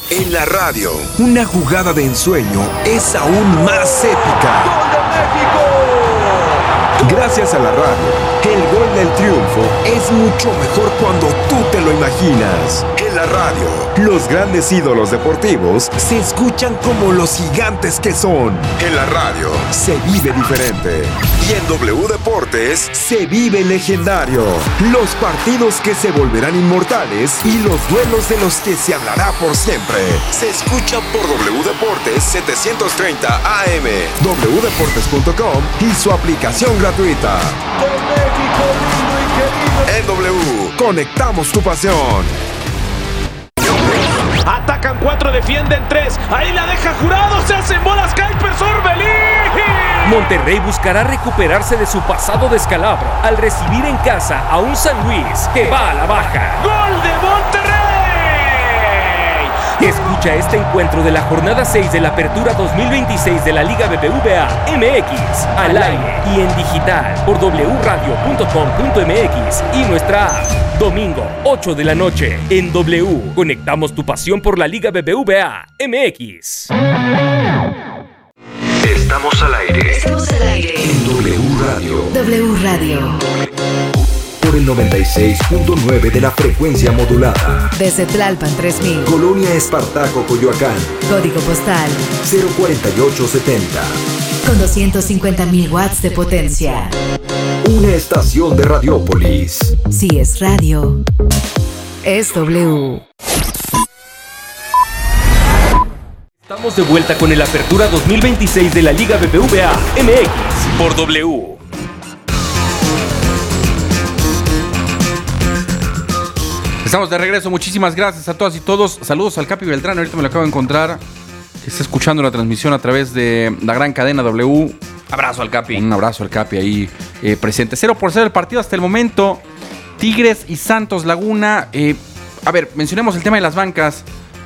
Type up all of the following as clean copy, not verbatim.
En la radio, una jugada de ensueño es aún más épica. ¡Gol de México! Gracias a la radio, el gol del triunfo es mucho mejor cuando tú te lo imaginas. En la radio, los grandes ídolos deportivos se escuchan como los gigantes que son. En la radio, se vive diferente. Y en W Deportes, se vive legendario. Los partidos que se volverán inmortales y los duelos de los que se hablará por siempre. Se escucha por W Deportes 730 AM, wdeportes.com y su aplicación gratuita. ¡De México lindo y querido! En W, conectamos tu pasión. Atacan 4, defienden 3. Ahí la deja Jurado, se hacen bolas, Kuipers, Orbelín. Monterrey buscará recuperarse de su pasado descalabro al recibir en casa a un San Luis que va a la baja. ¡Gol de Monterrey! Escucha este encuentro de la jornada 6 de la Apertura 2026 de la Liga BBVA MX al aire y en digital por wradio.com.mx y nuestra app. Domingo, 8 de la noche, en W. Conectamos tu pasión por la Liga BBVA MX. Estamos al aire. Estamos al aire. En W Radio. W Radio. Por el 96.9 de la frecuencia modulada. Desde Tlalpan 3000. Colonia Espartaco, Coyoacán. Código postal 04870. con 250.000 watts de potencia. Una estación de Radiópolis. Si es radio, es W. Estamos de vuelta con el Apertura 2026 de la Liga BBVA MX por W. Estamos de regreso, muchísimas gracias a todas y todos. Saludos al Capi Beltrán, ahorita me lo acabo de encontrar. Está escuchando la transmisión a través de la gran cadena W. Abrazo al Capi. Un abrazo al Capi ahí presente. 0-0 el partido hasta el momento. Tigres y Santos Laguna. A ver, mencionemos el tema de las bancas.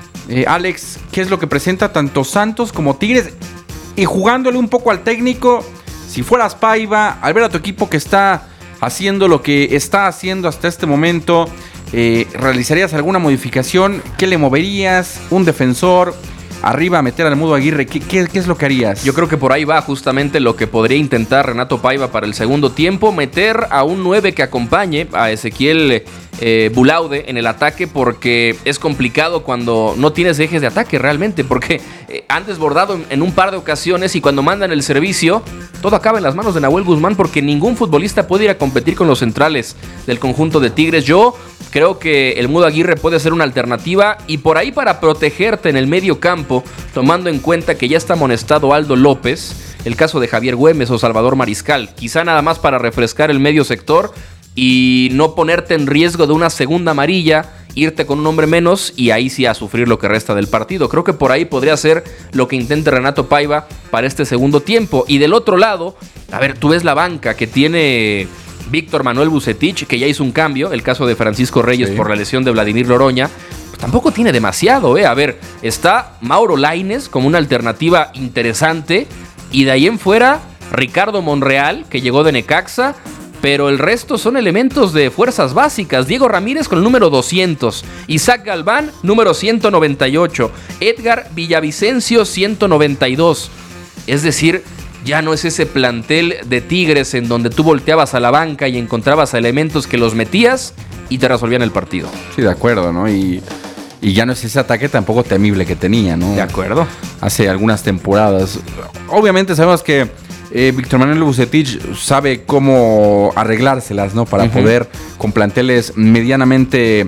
Alex, ¿qué es lo que presenta tanto Santos como Tigres? Y jugándole un poco al técnico, si fueras Paiva, al ver a tu equipo que está haciendo lo que está haciendo hasta este momento, ¿realizarías alguna modificación? ¿Qué le moverías? ¿Un defensor? Arriba, meter al Mudo Aguirre, ¿qué es lo que harías? Yo creo que por ahí va justamente lo que podría intentar Renato Paiva para el segundo tiempo, meter a un 9 que acompañe a Ezequiel Bulaude en el ataque, porque es complicado cuando no tienes ejes de ataque realmente, porque han desbordado en un par de ocasiones y cuando mandan el servicio, todo acaba en las manos de Nahuel Guzmán, porque ningún futbolista puede ir a competir con los centrales del conjunto de Tigres. Yo creo que el Mudo Aguirre puede ser una alternativa y por ahí para protegerte en el medio campo, tomando en cuenta que ya está amonestado Aldo López, el caso de Javier Güemes o Salvador Mariscal, quizá nada más para refrescar el medio sector y no ponerte en riesgo de una segunda amarilla, irte con un hombre menos y ahí sí a sufrir lo que resta del partido. Creo que por ahí podría ser lo que intente Renato Paiva para este segundo tiempo. Y del otro lado, a ver, tú ves la banca que tiene Víctor Manuel Vucetich, que ya hizo un cambio, el caso de Francisco Reyes por la lesión de Vladimir Loroña, pues tampoco tiene demasiado, A ver, está Mauro Lainez como una alternativa interesante, y de ahí en fuera, Ricardo Monreal, que llegó de Necaxa, pero el resto son elementos de fuerzas básicas. Diego Ramírez con el número 200, Isaac Galván, número 198, Edgar Villavicencio, 192. Es decir, ya no es ese plantel de Tigres en donde tú volteabas a la banca y encontrabas elementos que los metías y te resolvían el partido. Sí, de acuerdo, ¿no? Y ya no es ese ataque tampoco temible que tenía, ¿no? De acuerdo. Hace algunas temporadas. Obviamente sabemos que Víctor Manuel Vucetich sabe cómo arreglárselas, ¿no? Para poder, con planteles medianamente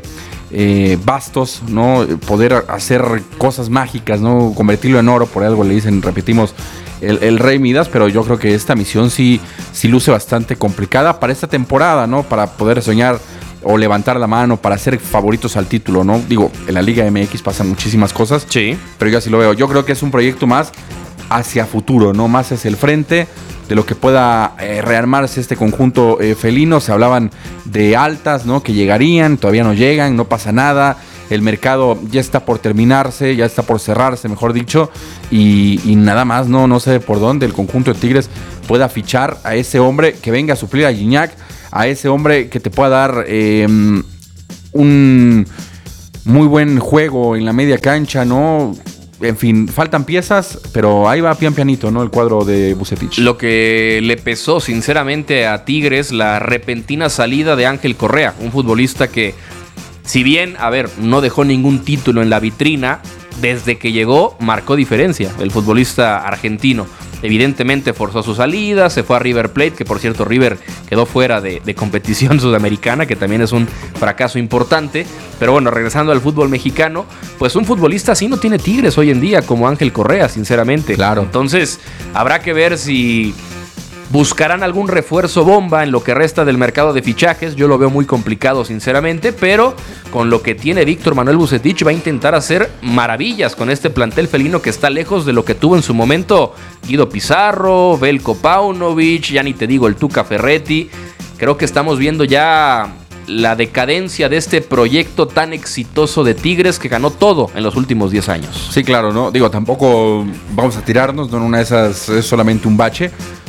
vastos, ¿no? Poder hacer cosas mágicas, ¿no? Convertirlo en oro, por algo le dicen, repetimos, el Rey Midas, pero yo creo que esta misión sí luce bastante complicada para esta temporada, ¿no? Para poder soñar o levantar la mano para ser favoritos al título, ¿no? Digo, en la Liga MX pasan muchísimas cosas, sí, pero yo así lo veo. Yo creo que es un proyecto más hacia futuro, ¿no? Más hacia el frente de lo que pueda rearmarse este conjunto felino. Se hablaban de altas, ¿no? Que llegarían, todavía no llegan, no pasa nada. El mercado ya está por terminarse, ya está por cerrarse, mejor dicho, y nada más, no sé por dónde el conjunto de Tigres pueda fichar a ese hombre que venga a suplir a Gignac, a ese hombre que te pueda dar un muy buen juego en la media cancha, ¿no? En fin, faltan piezas, pero ahí va pianito, ¿no? El cuadro de Vucetich. Lo que le pesó sinceramente a Tigres, la repentina salida de Ángel Correa, un futbolista que, si bien, no dejó ningún título en la vitrina, desde que llegó marcó diferencia el futbolista argentino. Evidentemente forzó su salida, se fue a River Plate, que por cierto River quedó fuera de competición sudamericana, que también es un fracaso importante. Pero bueno, regresando al fútbol mexicano, pues un futbolista así no tiene Tigres hoy en día, como Ángel Correa, sinceramente. Claro. Entonces habrá que ver si buscarán algún refuerzo bomba en lo que resta del mercado de fichajes. Yo lo veo muy complicado, sinceramente, pero con lo que tiene Víctor Manuel Vucetich va a intentar hacer maravillas con este plantel felino que está lejos de lo que tuvo en su momento Guido Pizarro, Veljko Paunovic, ya ni te digo el Tuca Ferretti. Creo que estamos viendo ya la decadencia de este proyecto tan exitoso de Tigres que ganó todo en los últimos 10 años. Sí, claro, ¿no? Digo, tampoco vamos a tirarnos, ¿no? En una de esas es solamente un bache.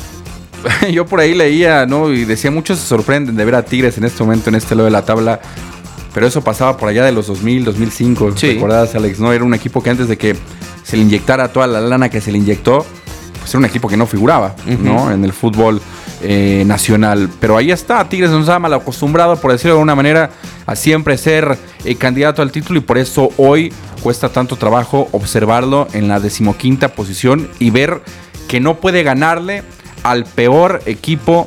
Yo por ahí leía, ¿no? Y decía, muchos se sorprenden de ver a Tigres en este momento, en este lado de la tabla. Pero eso pasaba por allá de los 2000, 2005. Sí. ¿Recuerdas, Alex? ¿No? Era un equipo que antes de que se le inyectara toda la lana que se le inyectó, pues era un equipo que no figuraba, ¿no? En el fútbol nacional. Pero ahí está, Tigres nos ha mal acostumbrado, por decirlo de alguna manera, a siempre ser candidato al título, y por eso hoy cuesta tanto trabajo observarlo en la 15ª posición y ver que no puede ganarle al peor equipo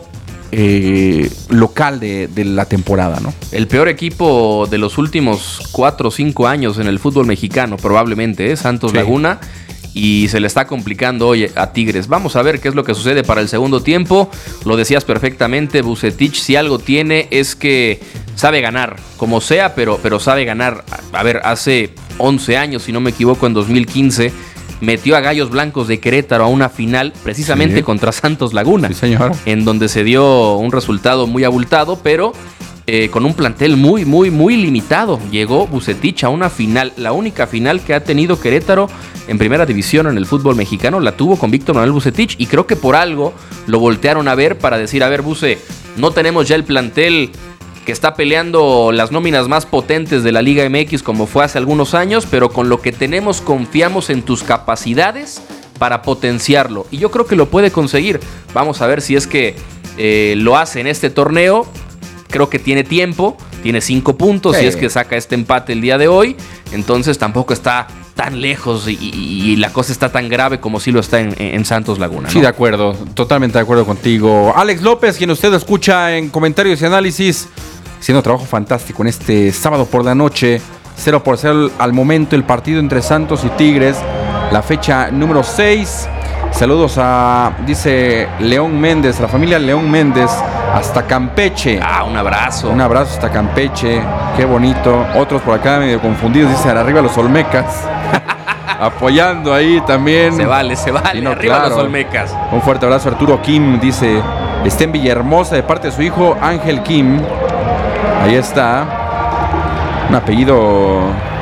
local de la temporada, ¿no? El peor equipo de los últimos 4 o 5 años en el fútbol mexicano, probablemente, Santos Laguna, y se le está complicando hoy a Tigres. Vamos a ver qué es lo que sucede para el segundo tiempo. Lo decías perfectamente, Vucetich, si algo tiene es que sabe ganar, como sea, pero sabe ganar. A ver, hace 11 años, si no me equivoco, en 2015, metió a Gallos Blancos de Querétaro a una final precisamente contra Santos Laguna. Sí, señor. En donde se dio un resultado muy abultado, pero con un plantel muy, muy, muy limitado. Llegó Vucetich a una final, la única final que ha tenido Querétaro en primera división en el fútbol mexicano, la tuvo con Víctor Manuel Vucetich, y creo que por algo lo voltearon a ver para decir, a ver, Vuce, no tenemos ya el plantel que está peleando las nóminas más potentes de la Liga MX como fue hace algunos años, pero con lo que tenemos confiamos en tus capacidades para potenciarlo, y yo creo que lo puede conseguir. Vamos a ver si es que lo hace en este torneo. Creo que tiene tiempo, tiene 5 puntos, si es que saca este empate el día de hoy, entonces tampoco está tan lejos y la cosa está tan grave como si lo está en Santos Laguna, ¿no? Sí, de acuerdo, totalmente de acuerdo contigo. Alex López, quien usted escucha en comentarios y análisis, haciendo trabajo fantástico en este sábado por la noche. 0-0 al momento el partido entre Santos y Tigres, la fecha número 6. Saludos a, dice León Méndez, la familia León Méndez, hasta Campeche. Un abrazo. Un abrazo hasta Campeche, qué bonito. Otros por acá medio confundidos, dicen arriba los Olmecas. Apoyando ahí también. Se vale, sí, no, arriba claro. Los Olmecas. Un fuerte abrazo. Arturo Kim dice, está en Villahermosa de parte de su hijo Ángel Kim. Ahí está. Un apellido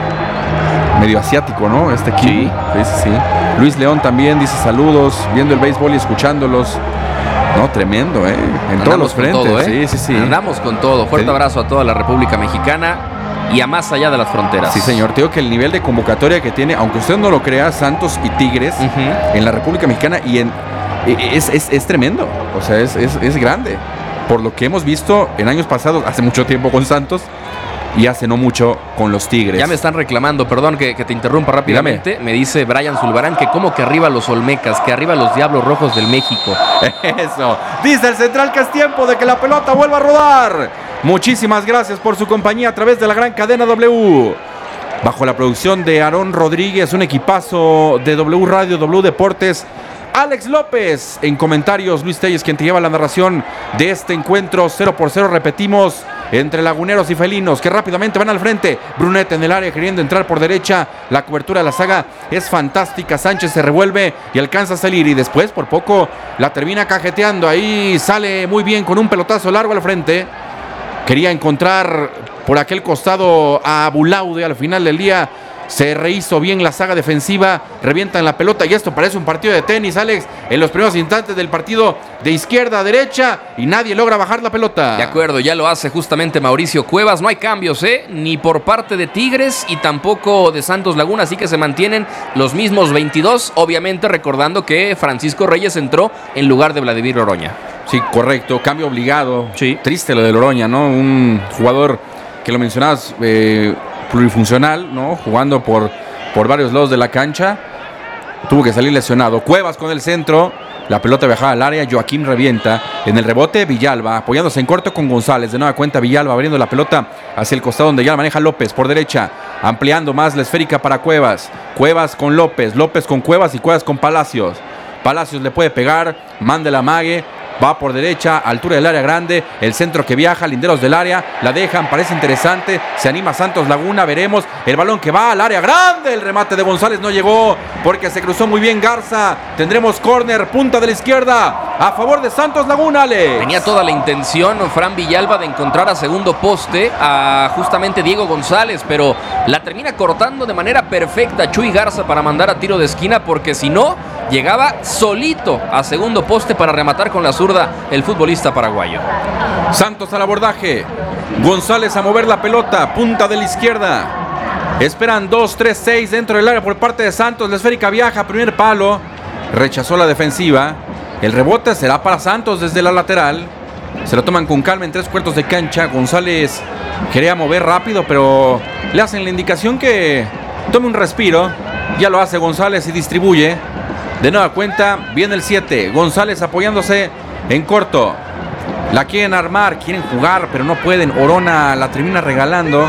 medio asiático, ¿no? Kim. Sí. Luis León también dice saludos, viendo el béisbol y escuchándolos. No, tremendo, en andamos todos los frentes. Todo, Sí. Andamos con todo. Fuerte abrazo a toda la República Mexicana y a más allá de las fronteras. Sí, señor. Te digo que el nivel de convocatoria que tiene, aunque usted no lo crea, Santos y Tigres en la República Mexicana es tremendo. O sea, es grande. Por lo que hemos visto en años pasados, hace mucho tiempo con Santos y hace no mucho con los Tigres. Ya me están reclamando, perdón que te interrumpa rápidamente. Dígame. Me dice Brian Zulbarán que como que arriba los Olmecas, que arriba los Diablos Rojos del México. Eso. Dice el central que es tiempo de que la pelota vuelva a rodar. Muchísimas gracias por su compañía a través de la gran cadena W. Bajo la producción de Aarón Rodríguez, un equipazo de W Radio, W Deportes. Alex López en comentarios, Luis Telles quien te lleva la narración de este encuentro 0-0, repetimos, entre laguneros y felinos que rápidamente van al frente. Brunet en el área queriendo entrar por derecha, la cobertura de la saga es fantástica, Sánchez se revuelve y alcanza a salir y después por poco la termina cajeteando, ahí sale muy bien con un pelotazo largo al frente, quería encontrar por aquel costado a Bulaude, al final del día Se rehizo bien la saga defensiva, revientan la pelota y esto parece un partido de tenis, Alex, en los primeros instantes del partido de izquierda a derecha y nadie logra bajar la pelota. De acuerdo, ya lo hace justamente Mauricio Cuevas, no hay cambios, ni por parte de Tigres y tampoco de Santos Laguna, así que se mantienen los mismos 22, obviamente recordando que Francisco Reyes entró en lugar de Vladimir Oroña. Sí, correcto, cambio obligado. Sí. Triste lo de Oroña, ¿no? Un jugador que lo mencionabas, plurifuncional, ¿no? Jugando por varios lados de la cancha. Tuvo que salir lesionado. Cuevas con el centro. La pelota viajaba al área. Joaquín revienta. En el rebote, Villalba apoyándose en corto con González. De nueva cuenta, Villalba abriendo la pelota hacia el costado donde ya la maneja López por derecha. Ampliando más la esférica para Cuevas. Cuevas con López. López con Cuevas y Cuevas con Palacios. Palacios le puede pegar. Manda la mague. Va por derecha, altura del área grande, el centro que viaja, linderos del área, la dejan, parece interesante, se anima Santos Laguna, veremos, el balón que va al área grande, el remate de González no llegó, porque se cruzó muy bien Garza, tendremos córner, punta de la izquierda, a favor de Santos Laguna, Alex. Tenía toda la intención Fran Villalba de encontrar a segundo poste a justamente Diego González, pero la termina cortando de manera perfecta Chuy Garza para mandar a tiro de esquina, porque si no, llegaba solito a segundo poste para rematar con la zurda el futbolista paraguayo. Santos al abordaje, González a mover la pelota, punta de la izquierda. Esperan 2-3-6 dentro del área por parte de Santos. La esférica viaja, primer palo, rechazó la defensiva. El rebote será para Santos desde la lateral. Se lo toman con calma en 3/4 de cancha. González quería mover rápido, pero le hacen la indicación que tome un respiro. Ya lo hace González y distribuye. De nueva cuenta, viene el 7. González apoyándose en corto. La quieren armar, quieren jugar, pero no pueden. Orona la termina regalando.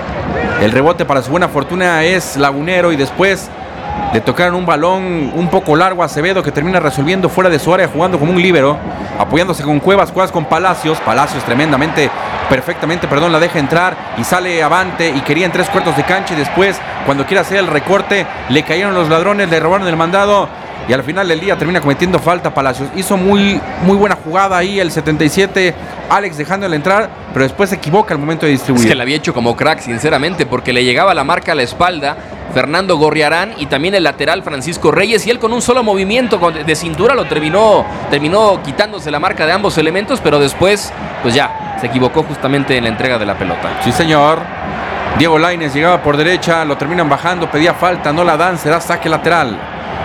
El rebote para su buena fortuna es Lagunero y después le tocaron un balón un poco largo a Acevedo que termina resolviendo fuera de su área jugando como un líbero. Apoyándose con Cuevas con Palacios. Palacios perfectamente, la deja entrar y sale avante y quería en 3/4 de cancha y después cuando quiere hacer el recorte le cayeron los ladrones, le robaron el mandado. Y al final del día termina cometiendo falta Palacios. Hizo muy buena jugada ahí el 77, Alex dejándole entrar, pero después se equivoca al momento de distribuir. Es que la había hecho como crack, sinceramente, porque le llegaba la marca a la espalda Fernando Gorriarán y también el lateral Francisco Reyes, y él con un solo movimiento de cintura lo terminó quitándose la marca de ambos elementos, pero después pues ya se equivocó justamente en la entrega de la pelota. Sí, señor. Diego Lainez llegaba por derecha, lo terminan bajando, pedía falta, no la dan, será saque lateral.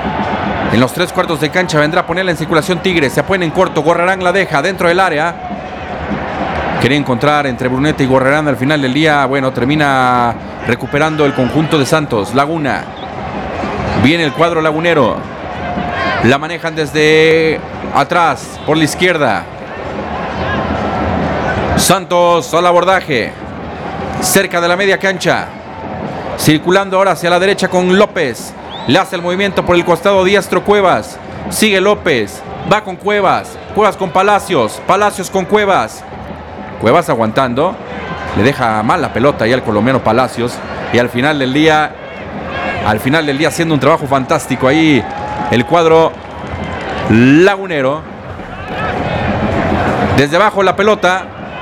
En los 3/4 de cancha vendrá a ponerla en circulación Tigres. Se apoyan en corto. Gorrerán la deja dentro del área. Quería encontrar entre Brunete y Gorrerán al final del día. Bueno, termina recuperando el conjunto de Santos. Laguna. Viene el cuadro lagunero. La manejan desde atrás por la izquierda. Santos al abordaje. Cerca de la media cancha. Circulando ahora hacia la derecha con López. Le hace el movimiento por el costado diestro Cuevas. Sigue López. Va con Cuevas. Cuevas con Palacios. Palacios con Cuevas. Cuevas aguantando. Le deja mal la pelota ahí al colombiano Palacios. Y al final del día haciendo un trabajo fantástico ahí el cuadro lagunero. Desde abajo la pelota.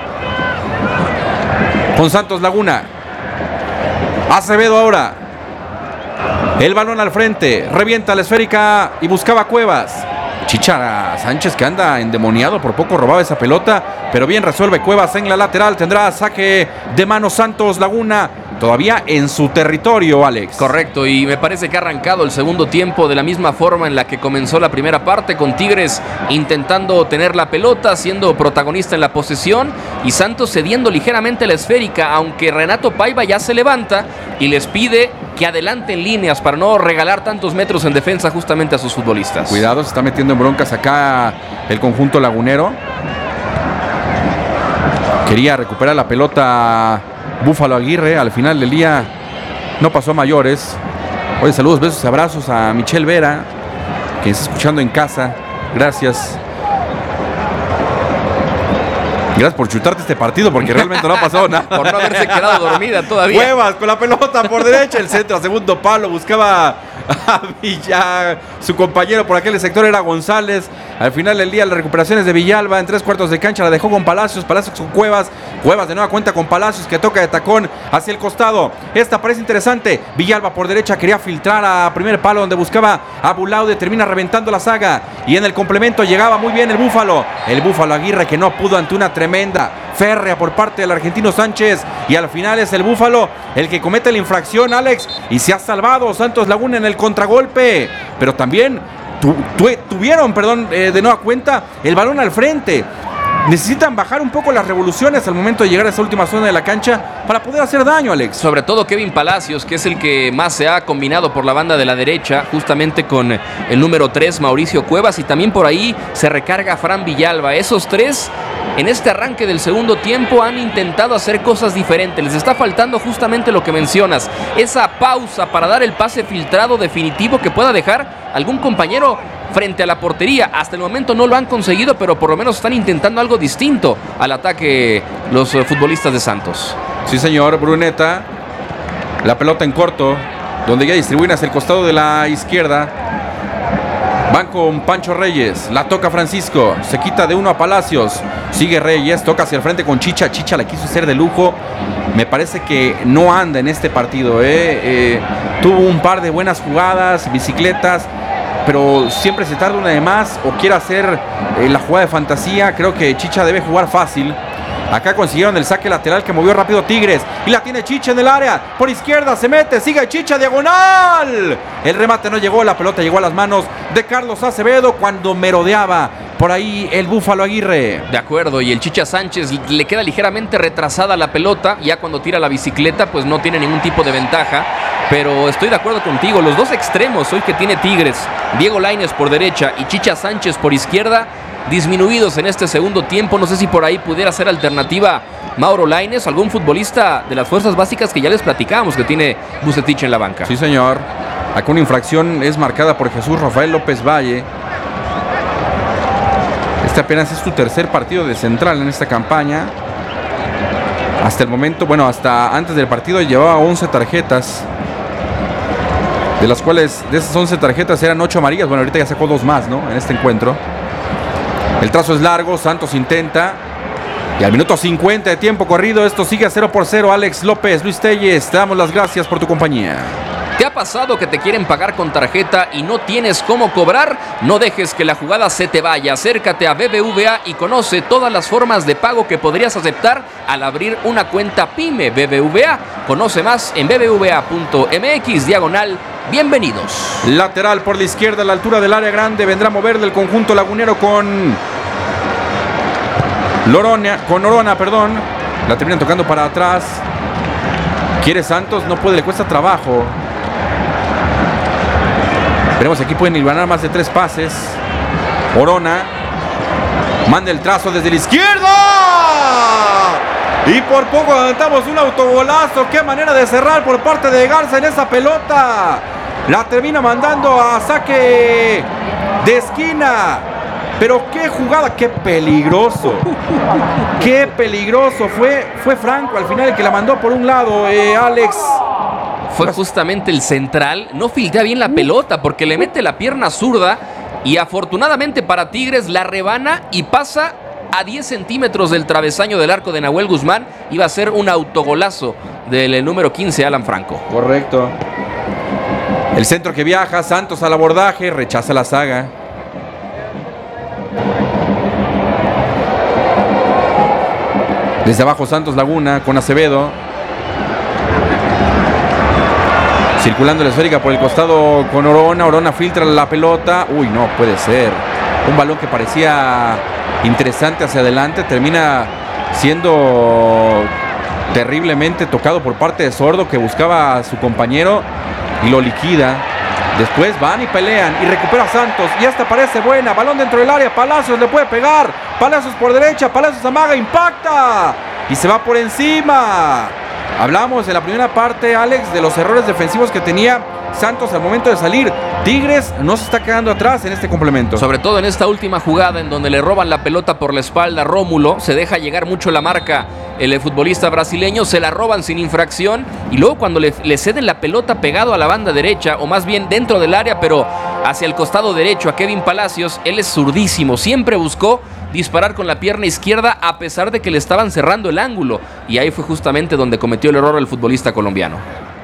Con Santos Laguna. Acevedo ahora. El balón al frente, revienta la esférica y buscaba Cuevas. Chichara Sánchez, que anda endemoniado, por poco robaba esa pelota, pero bien resuelve Cuevas en la lateral. Tendrá saque de mano Santos Laguna, todavía en su territorio, Alex. Correcto, y me parece que ha arrancado el segundo tiempo de la misma forma en la que comenzó la primera parte, con Tigres intentando tener la pelota, siendo protagonista en la posesión, y Santos cediendo ligeramente la esférica, aunque Renato Paiva ya se levanta y les pide que adelanten líneas para no regalar tantos metros en defensa justamente a sus futbolistas. Cuidado, se está metiendo en broncas acá el conjunto lagunero. Quería recuperar la pelota Búfalo Aguirre, al final del día no pasó a mayores. Oye, saludos, besos y abrazos a Michelle Vera, que está escuchando en casa. Gracias. Gracias por chutarte este partido porque realmente no ha pasado nada. Por no haberse quedado dormida todavía. Cuevas con la pelota por derecha, el centro a segundo palo, buscaba a Villa, su compañero por aquel sector era González. Al final del día las recuperaciones de Villalba en 3/4 de cancha la dejó con Palacios con Cuevas de nueva cuenta con Palacios que toca de tacón hacia el costado. Esta parece interesante, Villalba por derecha quería filtrar a primer palo donde buscaba a Bulaude, termina reventando la saga y en el complemento llegaba muy bien el Búfalo Aguirre que no pudo ante una tremenda férrea por parte del argentino Sánchez y al final es el Búfalo el que comete la infracción, Alex, y se ha salvado Santos Laguna en el contragolpe, pero también tuvieron de nueva cuenta el balón al frente. Necesitan bajar un poco las revoluciones al momento de llegar a esa última zona de la cancha para poder hacer daño, Alex. Sobre todo Kevin Palacios, que es el que más se ha combinado por la banda de la derecha, justamente con el número 3, Mauricio Cuevas, y también por ahí se recarga Fran Villalba. Esos tres, en este arranque del segundo tiempo, han intentado hacer cosas diferentes. Les está faltando justamente lo que mencionas, esa pausa para dar el pase filtrado definitivo que pueda dejar algún compañero frente a la portería. Hasta el momento no lo han conseguido, pero por lo menos están intentando algo distinto al ataque los futbolistas de Santos. Sí, señor. Bruneta, la pelota en corto, donde ya distribuyen hacia el costado de la izquierda. Van con Pancho Reyes, la toca Francisco, se quita de uno a Palacios, sigue Reyes, toca hacia el frente con Chicha la quiso hacer de lujo. Me parece que no anda en este partido, tuvo un par de buenas jugadas, bicicletas, pero siempre se tarda una de más o quiere hacer la jugada de fantasía. Creo que Chicha debe jugar fácil. Acá consiguieron el saque lateral que movió rápido Tigres. Y la tiene Chicha en el área. Por izquierda se mete. Sigue Chicha, diagonal. El remate no llegó. La pelota llegó a las manos de Carlos Acevedo cuando merodeaba por ahí el Búfalo Aguirre. De acuerdo. Y el Chicha Sánchez le queda ligeramente retrasada la pelota. Ya cuando tira la bicicleta pues no tiene ningún tipo de ventaja. Pero estoy de acuerdo contigo. Los dos extremos hoy que tiene Tigres, Diego Lainez por derecha y Chicha Sánchez por izquierda, disminuidos en este segundo tiempo. No sé si por ahí pudiera ser alternativa Mauro Lainez, algún futbolista de las fuerzas básicas que ya les platicábamos que tiene Vucetich en la banca. Sí, señor. Acá una infracción es marcada por Jesús Rafael López Valle. Este apenas es tu tercer partido de central en esta campaña. Hasta el momento, hasta antes del partido llevaba 11 tarjetas. De las cuales, de esas 11 tarjetas eran 8 amarillas. Ahorita ya sacó 2 más, ¿no? En este encuentro. El trazo es largo, Santos intenta. Y al minuto 50 de tiempo corrido, esto sigue a 0-0. Alex López, Luis Telles, te damos las gracias por tu compañía. ¿Te ha pasado que te quieren pagar con tarjeta y no tienes cómo cobrar? No dejes que la jugada se te vaya. Acércate a BBVA y conoce todas las formas de pago que podrías aceptar al abrir una cuenta PYME BBVA. Conoce más en bbva.mx/bienvenidos. Lateral por la izquierda a la altura del área grande. Vendrá a mover del conjunto lagunero con Orona. La terminan tocando para atrás. Quiere Santos, no puede, le cuesta trabajo. Veremos, aquí pueden hilvanar más de 3 pases. Orona manda el trazo desde la izquierda. Y por poco adelantamos un autogolazo. Qué manera de cerrar por parte de Garza en esa pelota. La termina mandando a saque de esquina. Pero qué jugada, qué peligroso. Qué peligroso. Fue Franco al final el que la mandó por un lado, Alex. Fue justamente el central. No filtra bien la pelota porque le mete la pierna zurda. Y afortunadamente para Tigres la rebana y pasa a 10 centímetros del travesaño del arco de Nahuel Guzmán. Iba a ser un autogolazo del número 15, Alan Franco. Correcto. El centro que viaja, Santos al abordaje, rechaza la saga. Desde abajo Santos Laguna con Acevedo. Circulando la esférica por el costado con Orona. Orona filtra la pelota. Uy, no puede ser. Un balón que parecía interesante hacia adelante. Termina siendo terriblemente tocado por parte de Sordo, que buscaba a su compañero y lo liquida. Después van y pelean y recupera Santos. Y esta parece buena. Balón dentro del área. Palacios le puede pegar. Palacios por derecha. Palacios amaga. Impacta. Y se va por encima. Hablamos en la primera parte, Alex, de los errores defensivos que tenía Santos al momento de salir. Tigres no se está quedando atrás en este complemento. Sobre todo en esta última jugada en donde le roban la pelota por la espalda a Rómulo, se deja llegar mucho la marca el futbolista brasileño, se la roban sin infracción y luego cuando le ceden la pelota pegado a la banda derecha, o más bien dentro del área, pero hacia el costado derecho a Kevin Palacios, él es zurdísimo, siempre buscó disparar con la pierna izquierda a pesar de que le estaban cerrando el ángulo, y ahí fue justamente donde cometió el error el futbolista colombiano.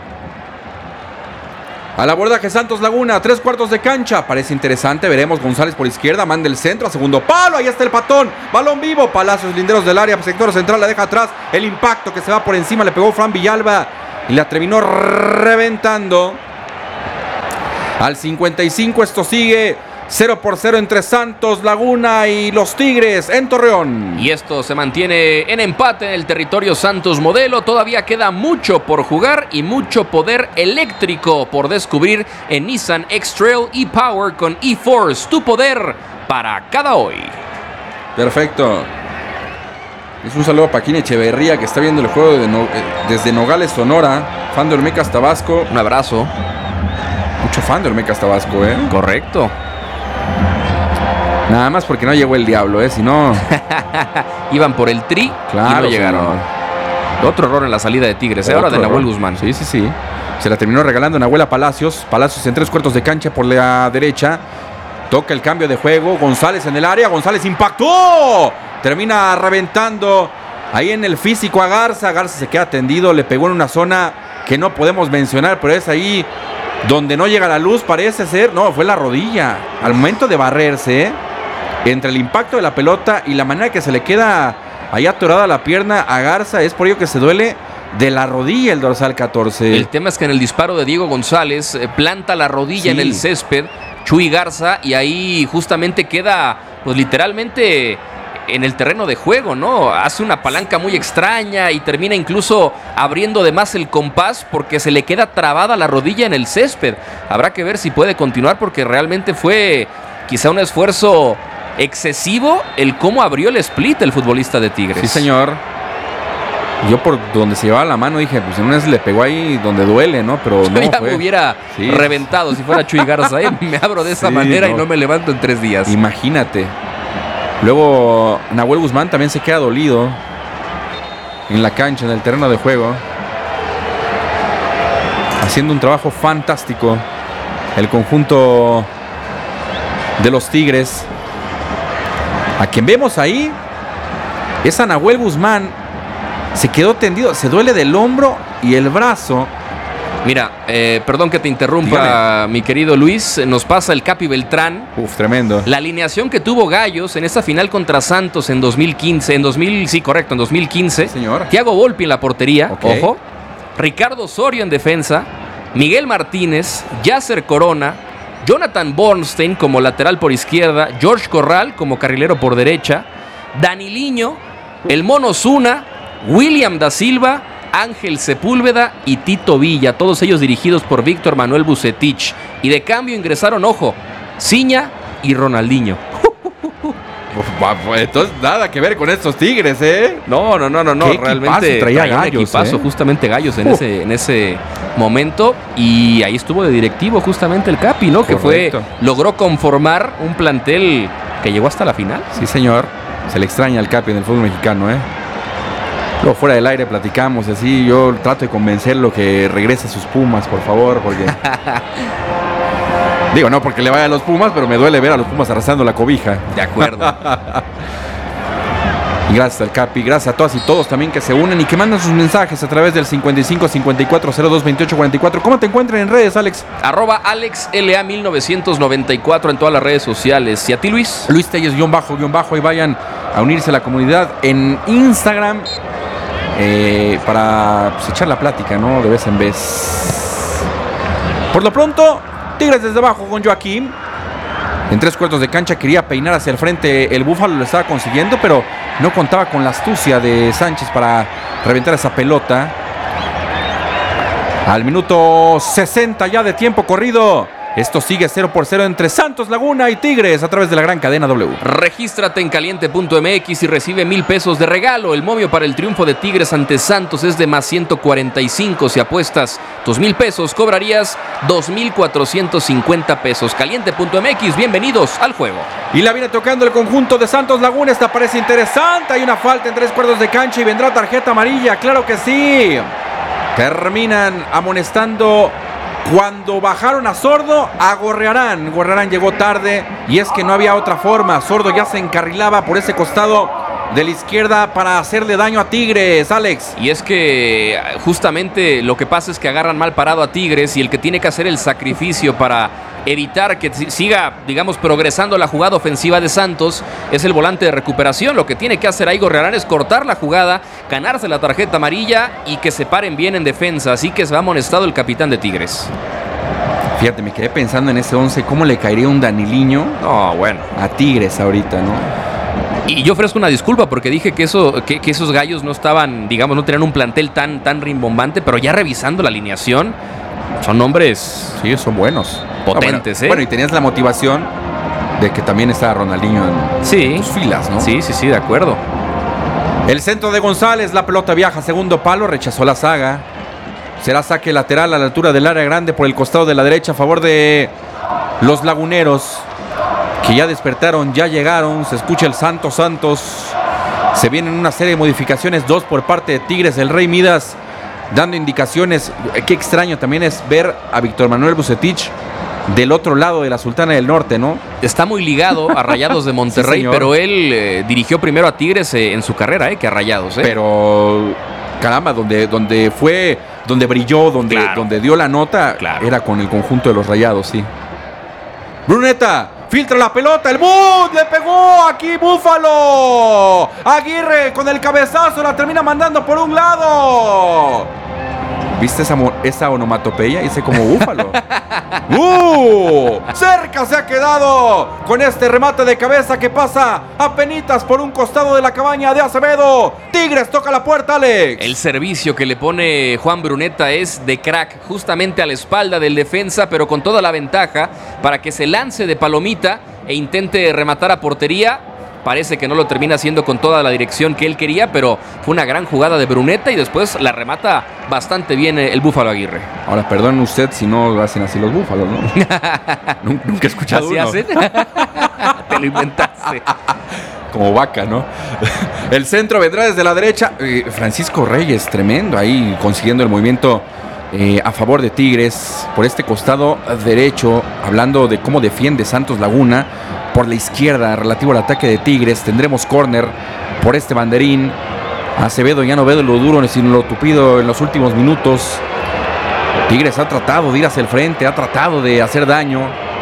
Al abordaje Santos Laguna, 3/4 de cancha. Parece interesante, veremos. González por izquierda, manda el centro a segundo palo. Ahí está el patón, balón vivo. Palacios, linderos del área, sector central, la deja atrás. El impacto que se va por encima, le pegó Fran Villalba y la terminó reventando. Al 55 esto sigue 0-0 entre Santos Laguna y los Tigres en Torreón. Y esto se mantiene en empate en el territorio Santos Modelo. Todavía queda mucho por jugar y mucho poder eléctrico por descubrir en Nissan X-Trail e-Power con e-Force. Tu poder para cada hoy. Perfecto. Es un saludo a Paquín Echeverría, que está viendo el juego desde Nogales, Sonora. Fan de Olmecas Tabasco. Un abrazo. Mucho fan de Olmecas Tabasco, ¿eh? Correcto. Nada más porque no llegó el diablo, si no... Iban por el tri, claro, y no llegaron. Señor. Otro error en la salida de Tigres, ahora de Nahuel Guzmán. Sí. Se la terminó regalando Nahuel a Palacios. Palacios en 3/4 de cancha por la derecha. Toca el cambio de juego. González en el área. González impactó. Termina reventando ahí en el físico a Garza. Garza se queda tendido. Le pegó en una zona que no podemos mencionar, pero es ahí donde no llega la luz, parece ser. No, fue la rodilla. Al momento de barrerse, entre el impacto de la pelota y la manera que se le queda ahí atorada la pierna a Garza, es por ello que se duele de la rodilla el dorsal 14. El tema es que en el disparo de Diego González planta la rodilla en el césped Chuy Garza, y ahí justamente queda pues literalmente en el terreno de juego, ¿no? Hace una palanca muy extraña y termina incluso abriendo de más el compás porque se le queda trabada la rodilla en el césped. Habrá que ver si puede continuar, porque realmente fue quizá un esfuerzo excesivo el cómo abrió el split el futbolista de Tigres. Sí, señor. Yo por donde se llevaba la mano dije, pues en una vez le pegó ahí donde duele, ¿no? Pero no ya fue. Me hubiera reventado si fuera Chuy Garza. Me abro de esa manera y no me levanto en 3 días. Imagínate. Luego Nahuel Guzmán también se queda dolido en la cancha, en el terreno de juego, haciendo un trabajo fantástico el conjunto de los Tigres. A quien vemos ahí es a Nahuel Guzmán. Se quedó tendido, se duele del hombro y el brazo. Mira, perdón que te interrumpa, mi querido Luis. Nos pasa el Capi Beltrán. Uf, tremendo. La alineación que tuvo Gallos en esta final contra Santos en 2015. En 2015. Señor. Thiago Volpi en la portería, okay. Ojo. Ricardo Osorio en defensa. Miguel Martínez, Yasser Corona, Jonathan Bornstein como lateral por izquierda, George Corral como carrilero por derecha, Daniliño, el Mono Osuna, William da Silva, Ángel Sepúlveda y Tito Villa, todos ellos dirigidos por Víctor Manuel Vucetich. Y de cambio ingresaron, ojo, Ciña y Ronaldinho. Entonces nada que ver con estos Tigres, ¿eh? No, realmente traía Gallos, un equipazo, justamente Gallos en ese momento, y ahí estuvo de directivo justamente el Capi, ¿no? Correcto. Que logró conformar un plantel que llegó hasta la final. Sí, señor. Se le extraña al Capi en el fútbol mexicano, ¿eh? Luego fuera del aire platicamos así, yo trato de convencerlo que regrese a sus Pumas, por favor, porque... Digo, no porque le vaya a los Pumas, pero me duele ver a los Pumas arrastrando la cobija. De acuerdo. Y gracias al Capi, gracias a todas y todos también que se unen y que mandan sus mensajes a través del 55 54 02 28 44. ¿Cómo te encuentran en redes, Alex? @AlexLA1994 en todas las redes sociales. ¿Y a ti, Luis? Luis Telles _, y vayan a unirse a la comunidad en Instagram para pues, echar la plática, ¿no? De vez en vez. Por lo pronto, Tigres desde abajo con Joaquín. En 3/4 de cancha quería peinar hacia el frente. El Búfalo lo estaba consiguiendo, pero no contaba con la astucia de Sánchez para reventar esa pelota. Al minuto 60 ya de tiempo corrido, Esto sigue 0-0 entre Santos Laguna y Tigres a través de la gran cadena W. Regístrate en caliente.mx y recibe 1,000 pesos de regalo. El momio para el triunfo de Tigres ante Santos es de más 145. Si apuestas tus 1,000 pesos, cobrarías 2,450 pesos. Caliente.mx, bienvenidos al juego. Y la viene tocando el conjunto de Santos Laguna. Esta parece interesante. Hay una falta en 3 cuartos de cancha y vendrá tarjeta amarilla. Claro que sí. Terminan amonestando. Cuando bajaron a Sordo, a Gorrearán. Gorrearán llegó tarde y es que no había otra forma. Sordo ya se encarrilaba por ese costado de la izquierda para hacerle daño a Tigres, Alex. Y es que justamente lo que pasa es que agarran mal parado a Tigres y el que tiene que hacer el sacrificio para evitar que siga, digamos, progresando la jugada ofensiva de Santos es el volante de recuperación. Lo que tiene que hacer ahí Gorrearán es cortar la jugada, ganarse la tarjeta amarilla y que se paren bien en defensa. Así que se va amonestado el capitán de Tigres. Fíjate, me quedé pensando en ese 11, ¿cómo le caería un Daniliño a Tigres ahorita, no? Y yo ofrezco una disculpa porque dije que esos gallos no estaban, digamos, no tenían un plantel tan rimbombante, pero ya revisando la alineación, son nombres... Sí, son buenos. Potentes, Bueno, y tenías la motivación de que también estaba Ronaldinho en tus filas, ¿no? Sí, de acuerdo. El centro de González, la pelota viaja, segundo palo, rechazó la zaga. Será saque lateral a la altura del área grande por el costado de la derecha a favor de los laguneros, que ya despertaron, ya llegaron. Se escucha el Santos. Se vienen una serie de modificaciones, 2 por parte de Tigres. El Rey Midas dando indicaciones. Qué extraño también es ver a Víctor Manuel Vucetich del otro lado de la Sultana del Norte, ¿no? Está muy ligado a Rayados de Monterrey, sí, pero él dirigió primero a Tigres en su carrera, que a Rayados. Pero, caramba, donde fue, donde brilló, donde dio la nota, era con el conjunto de los Rayados, sí. Bruneta, filtra la pelota, el Bud, le pegó aquí Búfalo. Aguirre con el cabezazo la termina mandando por un lado. ¿Viste esa onomatopeya? Hice como Búfalo. Cerca se ha quedado con este remate de cabeza que pasa apenitas por un costado de la cabaña de Acevedo. Tigres toca la puerta, Alex. El servicio que le pone Juan Bruneta es de crack, justamente a la espalda del defensa, pero con toda la ventaja para que se lance de palomita e intente rematar a portería. Parece que no lo termina haciendo con toda la dirección que él quería, pero fue una gran jugada de Bruneta y después la remata bastante bien el Búfalo Aguirre. Ahora, perdón usted si no hacen así los búfalos, ¿no? Nunca he escuchado ¿Así uno. hacen? Te lo inventaste. Como vaca, ¿no? El centro vendrá desde la derecha. Francisco Reyes, tremendo ahí, consiguiendo el movimiento a favor de Tigres. Por este costado derecho, hablando de cómo defiende Santos Laguna. Por la izquierda, relativo al ataque de Tigres, tendremos córner por este banderín. Acevedo ya no ve lo duro sino lo tupido en los últimos minutos. Tigres ha tratado de ir hacia el frente, ha tratado de hacer daño.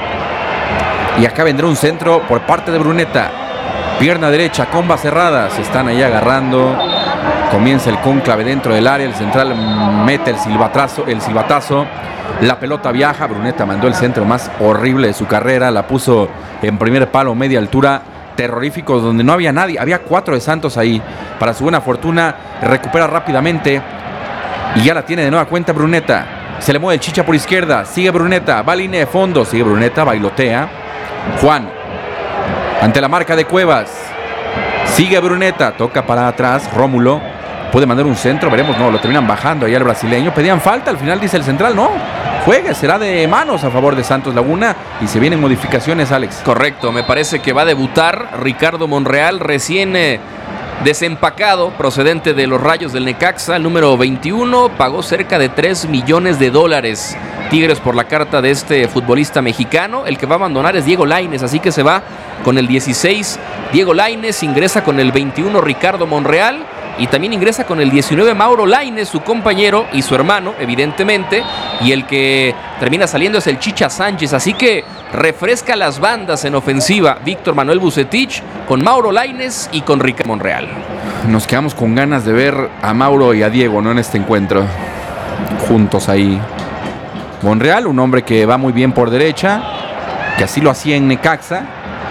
Y acá vendrá un centro por parte de Bruneta. Pierna derecha, comba cerrada. Se están ahí agarrando. Comienza el cónclave dentro del área. El central mete el silbatazo. La pelota viaja. Bruneta mandó el centro más horrible de su carrera. La puso en primer palo, media altura. Terrorífico, donde no había nadie. Había 4 de Santos ahí. Para su buena fortuna, recupera rápidamente. Y ya la tiene de nueva cuenta Bruneta. Se le mueve el Chicha por izquierda. Sigue Bruneta. Va a línea de fondo. Sigue Bruneta. Bailotea. Juan. Ante la marca de Cuevas. Sigue Bruneta. Toca para atrás. Rómulo. Puede mandar un centro. Veremos. No, lo terminan bajando ahí al brasileño. Pedían falta. Al final dice el central. No. Juegue. Será de manos a favor de Santos Laguna. Y se vienen modificaciones, Alex. Correcto. Me parece que va a debutar Ricardo Monreal. Recién desempacado, procedente de los Rayos del Necaxa, el número 21, pagó cerca de $3 millones. Tigres por la carta de este futbolista mexicano. El que va a abandonar es Diego Lainez, así que se va con el 16 Diego Lainez, ingresa con el 21 Ricardo Monreal y también ingresa con el 19 Mauro Lainez, su compañero y su hermano, evidentemente, y el que termina saliendo es el Chicha Sánchez, así que refresca las bandas en ofensiva Víctor Manuel Vucetich con Mauro Lainez y con Ricardo Monreal. Nos quedamos con ganas de ver a Mauro y a Diego, ¿no? En este encuentro, juntos ahí. Monreal, un hombre que va muy bien por derecha, que así lo hacía en Necaxa.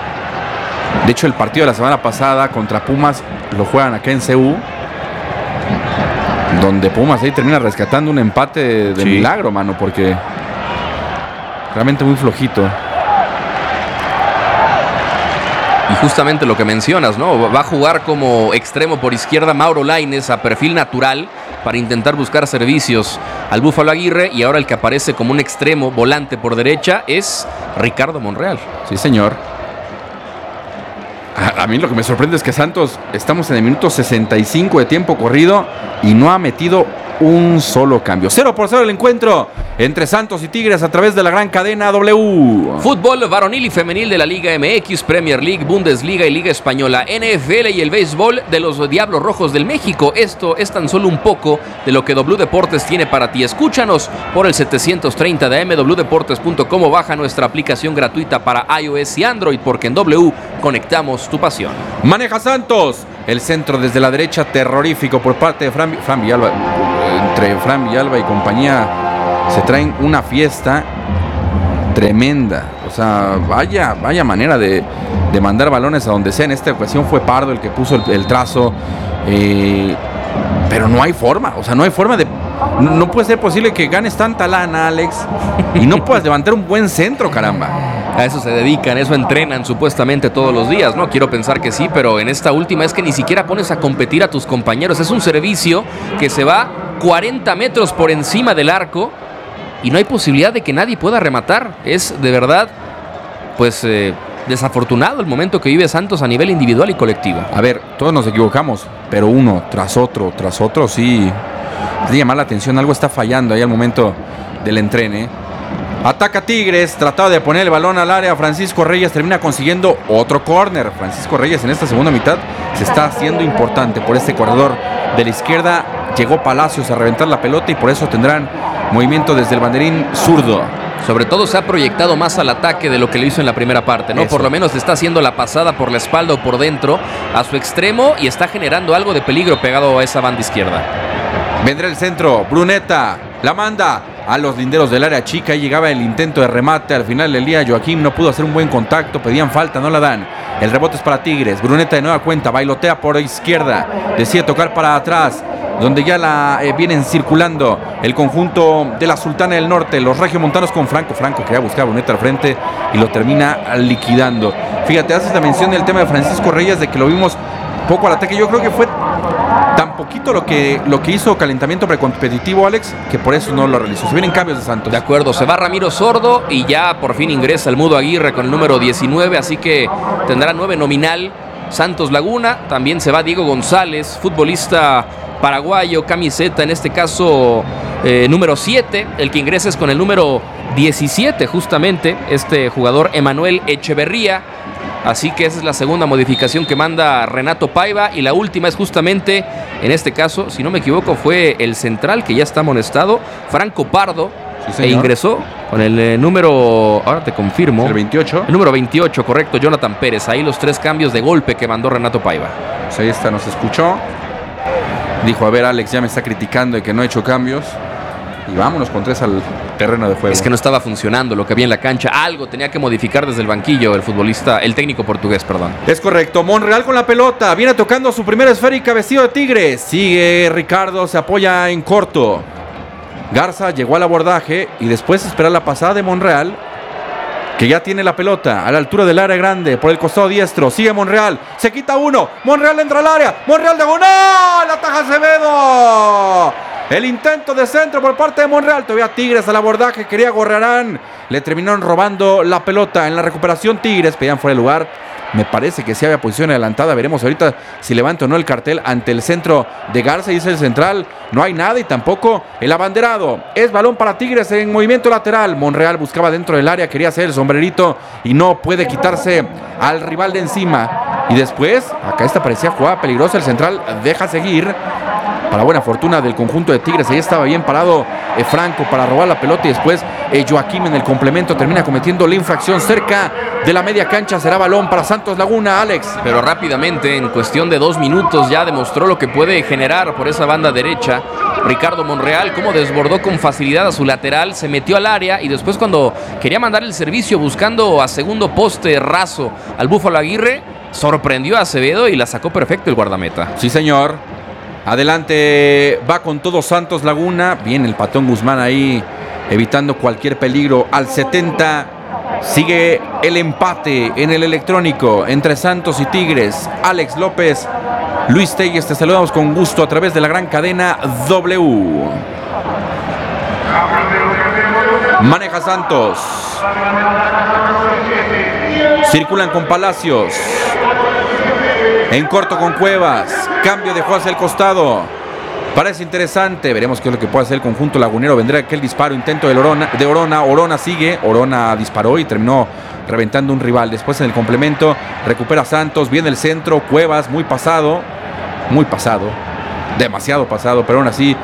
De hecho, el partido de la semana pasada contra Pumas lo juegan acá en CU, donde Pumas ahí termina rescatando un empate de milagro, mano, porque realmente muy flojito. Y justamente lo que mencionas, ¿no? Va a jugar como extremo por izquierda Mauro Lainez a perfil natural para intentar buscar servicios al Búfalo Aguirre, y ahora el que aparece como un extremo volante por derecha es Ricardo Monreal. Sí, señor. A mí lo que me sorprende es que Santos, estamos en el minuto 65 de tiempo corrido y no ha metido un solo cambio. 0-0 el encuentro entre Santos y Tigres a través de la gran cadena W. Fútbol varonil y femenil de la Liga MX, Premier League, Bundesliga y Liga Española, NFL y el béisbol de los Diablos Rojos del México. Esto es tan solo un poco de lo que W Deportes tiene para ti. Escúchanos por el 730 de AM, wdeportes.com, o baja nuestra aplicación gratuita para iOS y Android, porque en W conectamos tu pasión. Maneja Santos. El centro desde la derecha, terrorífico por parte de Fran Villalba. Entre Fran Villalba y compañía se traen una fiesta tremenda. O sea, vaya manera de mandar balones a donde sea. En esta ocasión fue Pardo el que puso el trazo. Pero no hay forma. O sea, no hay forma de... No puede ser posible que ganes tanta lana, Alex, y no puedas levantar un buen centro, caramba. A eso se dedican, eso entrenan supuestamente todos los días, ¿no? Quiero pensar que sí, pero en esta última es que ni siquiera pones a competir a tus compañeros. Es un servicio que se va 40 metros por encima del arco y no hay posibilidad de que nadie pueda rematar. Es de verdad, pues, desafortunado el momento que vive Santos a nivel individual y colectivo. A ver, todos nos equivocamos, pero uno tras otro, sí... de llamar la atención, algo está fallando ahí al momento del entrene. Ataca Tigres, trataba de poner el balón al área. Francisco Reyes termina consiguiendo otro córner. Francisco Reyes en esta segunda mitad se está haciendo importante por este corredor de la izquierda. Llegó Palacios a reventar la pelota y por eso tendrán movimiento desde el banderín zurdo. Sobre todo se ha proyectado más al ataque de lo que lo hizo en la primera parte, ¿no? Eso. Por lo menos le está haciendo la pasada por la espalda o por dentro a su extremo y está generando algo de peligro pegado a esa banda izquierda. Vendrá el centro, Bruneta la manda a los linderos del área chica y llegaba el intento de remate. Al final del día Joaquín no pudo hacer un buen contacto, pedían falta, no la dan. El rebote es para Tigres, Bruneta de nueva cuenta, bailotea por izquierda, decide tocar para atrás, donde ya la vienen circulando el conjunto de la Sultana del Norte, los regiomontanos con Franco quería buscar a Bruneta al frente y lo termina liquidando. Fíjate, haces la mención del tema de Francisco Reyes, de que lo vimos poco al ataque. Yo creo que fue tan poquito lo que hizo calentamiento precompetitivo, Alex, que por eso no lo realizó. Se vienen cambios de Santos. De acuerdo, se va Ramiro Sordo y ya por fin ingresa el Mudo Aguirre con el número 19, así que tendrá 9 nominal Santos Laguna. También se va Diego González, futbolista paraguayo, camiseta en este caso número 7. El que ingresa es con el número 17 justamente, este jugador Emanuel Echeverría. Así que esa es la segunda modificación que manda Renato Paiva, y la última es justamente, en este caso, si no me equivoco, fue el central que ya está amonestado, Franco Pardo, sí, e ingresó con el número, ahora te confirmo, el 28. El número 28, correcto, Jonathan Pérez. Ahí los 3 cambios de golpe que mandó Renato Paiva. Pues ahí está, nos escuchó. Dijo, a ver, Alex ya me está criticando de que no he hecho cambios. Y vámonos con 3 al terreno de juego. Es que no estaba funcionando lo que había en la cancha. Algo tenía que modificar desde el banquillo el técnico portugués, perdón. Es correcto. Monreal con la pelota. Viene tocando su primera esférica vestido de Tigres. Sigue Ricardo, se apoya en corto. Garza llegó al abordaje y después espera la pasada de Monreal, que ya tiene la pelota a la altura del área grande por el costado diestro. Sigue Monreal, se quita uno. Monreal entra al área. Monreal de ¡gol! ¡Ataja Acevedo! El intento de centro por parte de Monreal. Todavía Tigres al abordaje. Quería Gorrarán. Le terminaron robando la pelota. En la recuperación Tigres pedían fuera de lugar. Me parece que sí había posición adelantada. Veremos ahorita si levanta o no el cartel ante el centro de Garza. Dice el central. No hay nada y tampoco el abanderado. Es balón para Tigres en movimiento lateral. Monreal buscaba dentro del área. Quería hacer el sombrerito y no puede quitarse al rival de encima. Y después, acá esta parecía jugada peligrosa. El central deja seguir. Para buena fortuna del conjunto de Tigres, ahí estaba bien parado Franco para robar la pelota y después Joaquín en el complemento termina cometiendo la infracción cerca de la media cancha. Será balón para Santos Laguna, Alex. Pero rápidamente, en cuestión de 2 minutos, ya demostró lo que puede generar por esa banda derecha Ricardo Monreal, cómo desbordó con facilidad a su lateral, se metió al área y después cuando quería mandar el servicio buscando a segundo poste raso al Búfalo Aguirre, sorprendió a Acevedo y la sacó perfecto el guardameta. Sí, señor. Adelante, va con todo Santos Laguna. Bien el Patón Guzmán ahí evitando cualquier peligro. Al 70 sigue el empate en el electrónico entre Santos y Tigres. Alex López, Luis Telles, te saludamos con gusto a través de la gran cadena W. Maneja Santos. Circulan con Palacios. En corto con Cuevas. Cambio de juego hacia el costado. Parece interesante. Veremos qué es lo que puede hacer el conjunto lagunero. Vendrá aquel disparo, intento de Orona. Orona sigue. Orona disparó y terminó reventando un rival. Después en el complemento recupera Santos. Viene el centro. Cuevas muy pasado. Muy pasado. Demasiado pasado. Pero aún así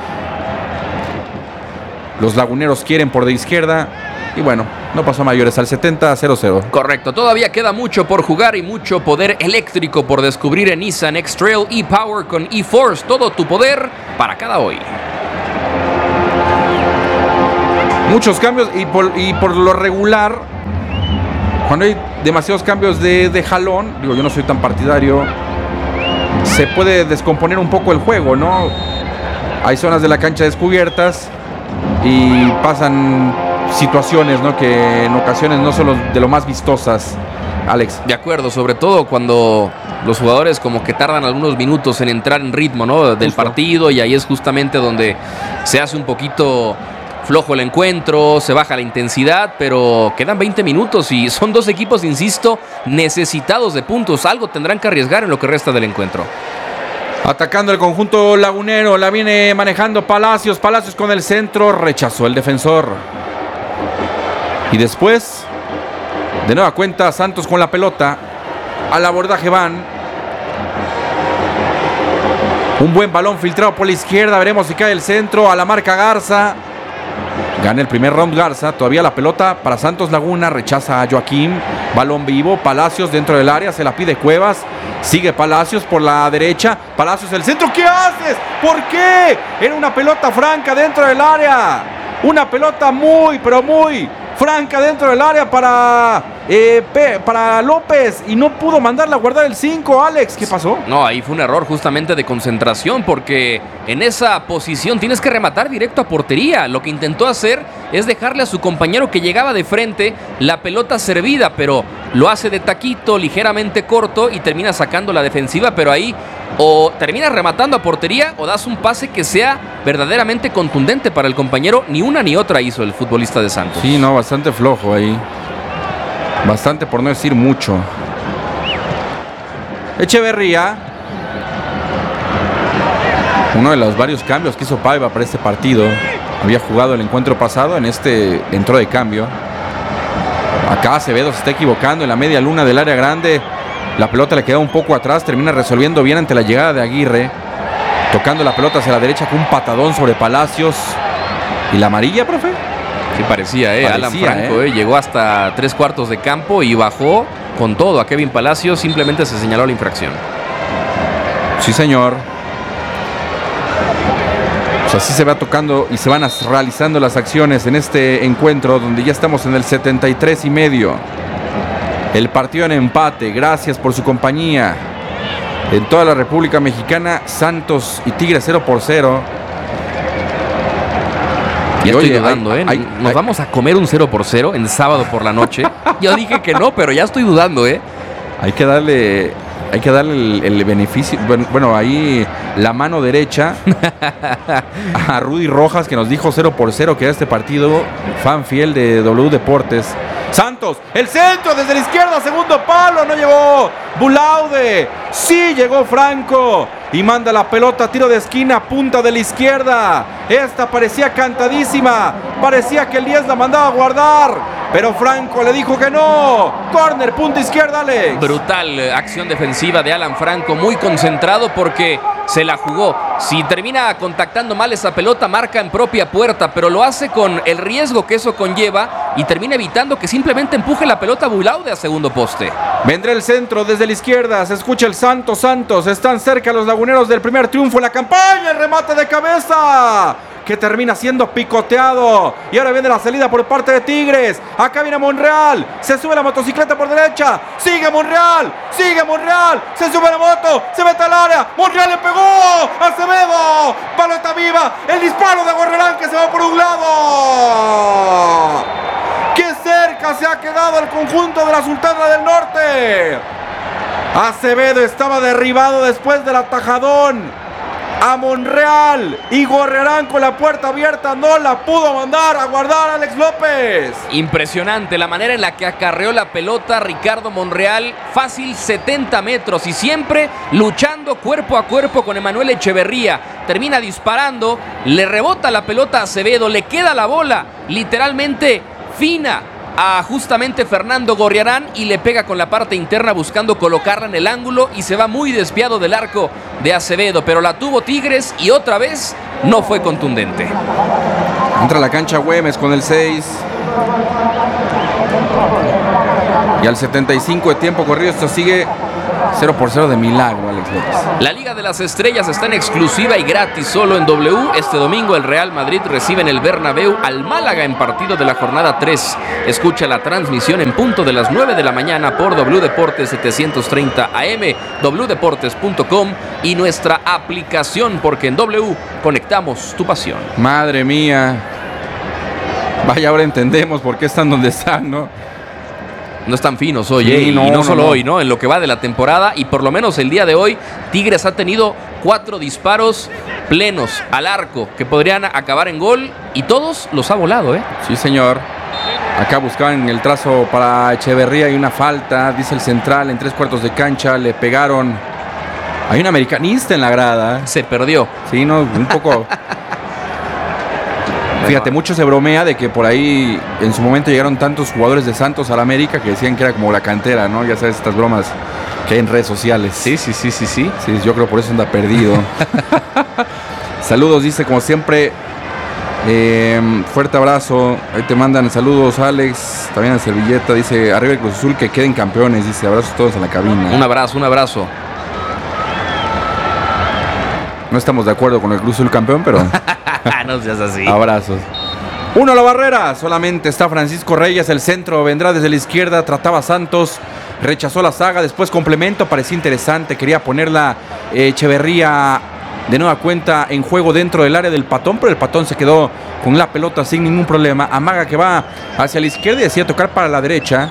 los laguneros quieren por de izquierda. Y bueno, no pasó a mayores. Al 70, 0-0. Correcto, todavía queda mucho por jugar y mucho poder eléctrico por descubrir en Nissan X-Trail e-Power con e-Force. Todo tu poder para cada hoy. Muchos cambios y por lo regular, cuando hay demasiados cambios de jalón, digo, yo no soy tan partidario, se puede descomponer un poco el juego, ¿no? Hay zonas de la cancha descubiertas y pasan situaciones, ¿no?, que en ocasiones no son de lo más vistosas, Alex. De acuerdo, sobre todo cuando los jugadores como que tardan algunos minutos en entrar en ritmo, ¿no?, del partido, y ahí es justamente donde se hace un poquito flojo el encuentro, se baja la intensidad, pero quedan 20 minutos y son dos equipos, insisto, necesitados de puntos. Algo tendrán que arriesgar en lo que resta del encuentro. Atacando el conjunto lagunero, la viene manejando Palacios. Palacios con el centro, rechazó el defensor. Y después, de nueva cuenta, Santos con la pelota. Al abordaje van. Un buen balón filtrado por la izquierda. Veremos si cae el centro. A la marca Garza. Gana el primer round Garza. Todavía la pelota para Santos Laguna. Rechaza a Joaquín. Balón vivo. Palacios dentro del área. Se la pide Cuevas. Sigue Palacios por la derecha. Palacios el centro. ¿Qué haces? ¿Por qué? Era una pelota franca dentro del área. Una pelota muy, pero muy franca dentro del área para López. Y no pudo mandarla a guardar el 5, Alex. ¿Qué pasó? No, ahí fue un error justamente de concentración, porque en esa posición tienes que rematar directo a portería. Lo que intentó hacer es dejarle a su compañero que llegaba de frente la pelota servida, pero lo hace de taquito, ligeramente corto, y termina sacando la defensiva. Pero ahí o terminas rematando a portería o das un pase que sea verdaderamente contundente para el compañero. Ni una ni otra hizo el futbolista de Santos. Sí, no, bastante flojo ahí. Bastante, por no decir mucho. Echeverría. Uno de los varios cambios que hizo Paiva para este partido. Había jugado el encuentro pasado, en este entró de cambio. Acá Acevedo se está equivocando en la media luna del área grande. La pelota le queda un poco atrás, termina resolviendo bien ante la llegada de Aguirre. Tocando la pelota hacia la derecha con un patadón sobre Palacios. ¿Y la amarilla, profe? Sí, parecía, Alan Franco, llegó hasta 3/4 de campo y bajó con todo a Kevin Palacios. Simplemente se señaló la infracción. Sí, señor. Pues así se va tocando y se van realizando las acciones en este encuentro, donde ya estamos en el 73.5. El partido en empate. Gracias por su compañía. En toda la República Mexicana, Santos y Tigres 0-0. Ya estoy dudando, nos vamos a comer un 0-0 en sábado por la noche. Yo dije que no, pero ya estoy dudando, Hay que darle el beneficio. Bueno, ahí la mano derecha a Rudy Rojas, que nos dijo 0-0 que era este partido. Fan fiel de W Deportes. Santos, el centro desde la izquierda, segundo palo, no llegó Bulaude, sí llegó Franco y manda la pelota, tiro de esquina, punta de la izquierda. Esta parecía cantadísima, parecía que el 10 la mandaba a guardar, pero Franco le dijo que no. Córner, punta izquierda, Alex. Brutal acción defensiva de Alan Franco, muy concentrado porque se la jugó. Si termina contactando mal esa pelota, marca en propia puerta, pero lo hace con el riesgo que eso conlleva y termina evitando que simplemente empuje la pelota a Bulaude a segundo poste. Vendrá el centro desde la izquierda, se escucha el Santos, están cerca los laguneros del primer triunfo en la campaña, el remate de cabeza. que termina siendo picoteado. Y ahora viene la salida por parte de Tigres. Acá viene Monreal. Se sube la motocicleta por derecha. Sigue Monreal. Se sube la moto. Se mete al área. Monreal le pegó. Acevedo. Pelota viva. El disparo de Gorrerán que se va por un lado. ¡Qué cerca se ha quedado el conjunto de la Sultana del Norte! Acevedo estaba derribado después del atajadón a Monreal y Gorrerán con la puerta abierta no la pudo mandar a guardar a Alex López. Impresionante la manera en la que acarreó la pelota Ricardo Monreal, fácil 70 metros y siempre luchando cuerpo a cuerpo con Emanuel Echeverría. Termina disparando, le rebota la pelota a Acevedo, le queda la bola literalmente fina a justamente Fernando Gorrerán y le pega con la parte interna buscando colocarla en el ángulo y se va muy desviado del arco de Acevedo, pero la tuvo Tigres y otra vez no fue contundente. Entra a la cancha Güemes con el 6 y al 75 de tiempo corrido esto sigue 0-0 de milagro, Alex López. La Liga de las Estrellas está en exclusiva y gratis solo en W. Este domingo el Real Madrid recibe en el Bernabéu al Málaga en partido de la jornada 3. Escucha la transmisión en punto de las 9 de la mañana por W Deportes 730 AM, wdeportes.com y nuestra aplicación, porque en W conectamos tu pasión. Madre mía. Vaya, ahora entendemos por qué están donde están, ¿no? No están finos hoy, Sí, y no solo hoy, ¿no? En lo que va de la temporada y por lo menos el día de hoy, Tigres ha tenido 4 disparos plenos al arco que podrían acabar en gol y todos los ha volado, ¿eh? Sí, señor. Acá buscaban el trazo para Echeverría y una falta, dice el central, en 3/4 de cancha, le pegaron. Hay un americanista en la grada. Se perdió. Sí, no, un poco. Fíjate, mucho se bromea de que por ahí en su momento llegaron tantos jugadores de Santos al América que decían que era como la cantera, ¿no? Ya sabes, estas bromas que hay en redes sociales. Sí. Sí, yo creo por eso anda perdido. Saludos, dice como siempre. Fuerte abrazo. Ahí te mandan saludos, Alex. También a Servilleta, dice arriba el Cruz Azul, que queden campeones. Dice abrazos todos en la cabina. Un abrazo. No estamos de acuerdo con el Cruz Azul campeón, pero... No seas así. Abrazos. 1 a la barrera, solamente está Francisco Reyes, el centro vendrá desde la izquierda, trataba a Santos, rechazó la saga, después complemento, parecía interesante, quería ponerla Echeverría de nueva cuenta en juego dentro del área del Patón, pero el Patón se quedó con la pelota sin ningún problema. Amaga que va hacia la izquierda y decía tocar para la derecha.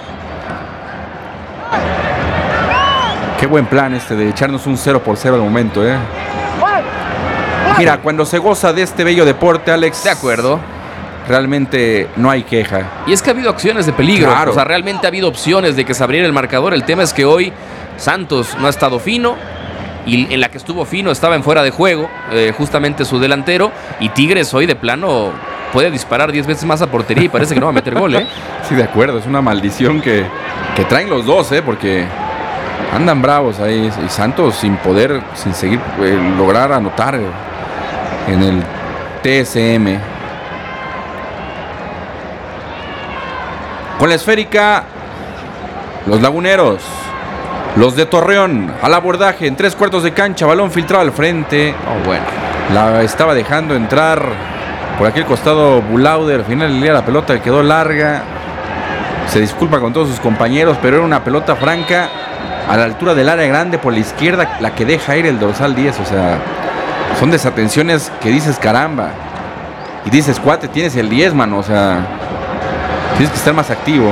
Qué buen plan este de echarnos un 0-0 al momento, ¿eh? Mira, cuando se goza de este bello deporte, Alex. De acuerdo. Realmente no hay queja. Y es que ha habido acciones de peligro. Claro. O sea, realmente ha habido opciones de que se abriera el marcador. El tema es que hoy Santos no ha estado fino. Y en la que estuvo fino estaba en fuera de juego, justamente su delantero. Y Tigres hoy de plano puede disparar 10 veces más a portería y parece que no va a meter gol, ¿eh? Sí, de acuerdo. Es una maldición que traen los dos, porque andan bravos ahí. Y Santos sin seguir lograr anotar en el TSM. Con la esférica, los laguneros, los de Torreón, al abordaje en 3/4 de cancha, balón filtrado al frente. Bueno. La estaba dejando entrar por aquel costado Bulaude. Al final del día la pelota quedó larga. Se disculpa con todos sus compañeros, pero era una pelota franca a la altura del área grande por la izquierda, la que deja ir el dorsal 10. O sea, son desatenciones que dices caramba. Y dices, cuate, tienes el 10, mano. O sea, tienes que estar más activo.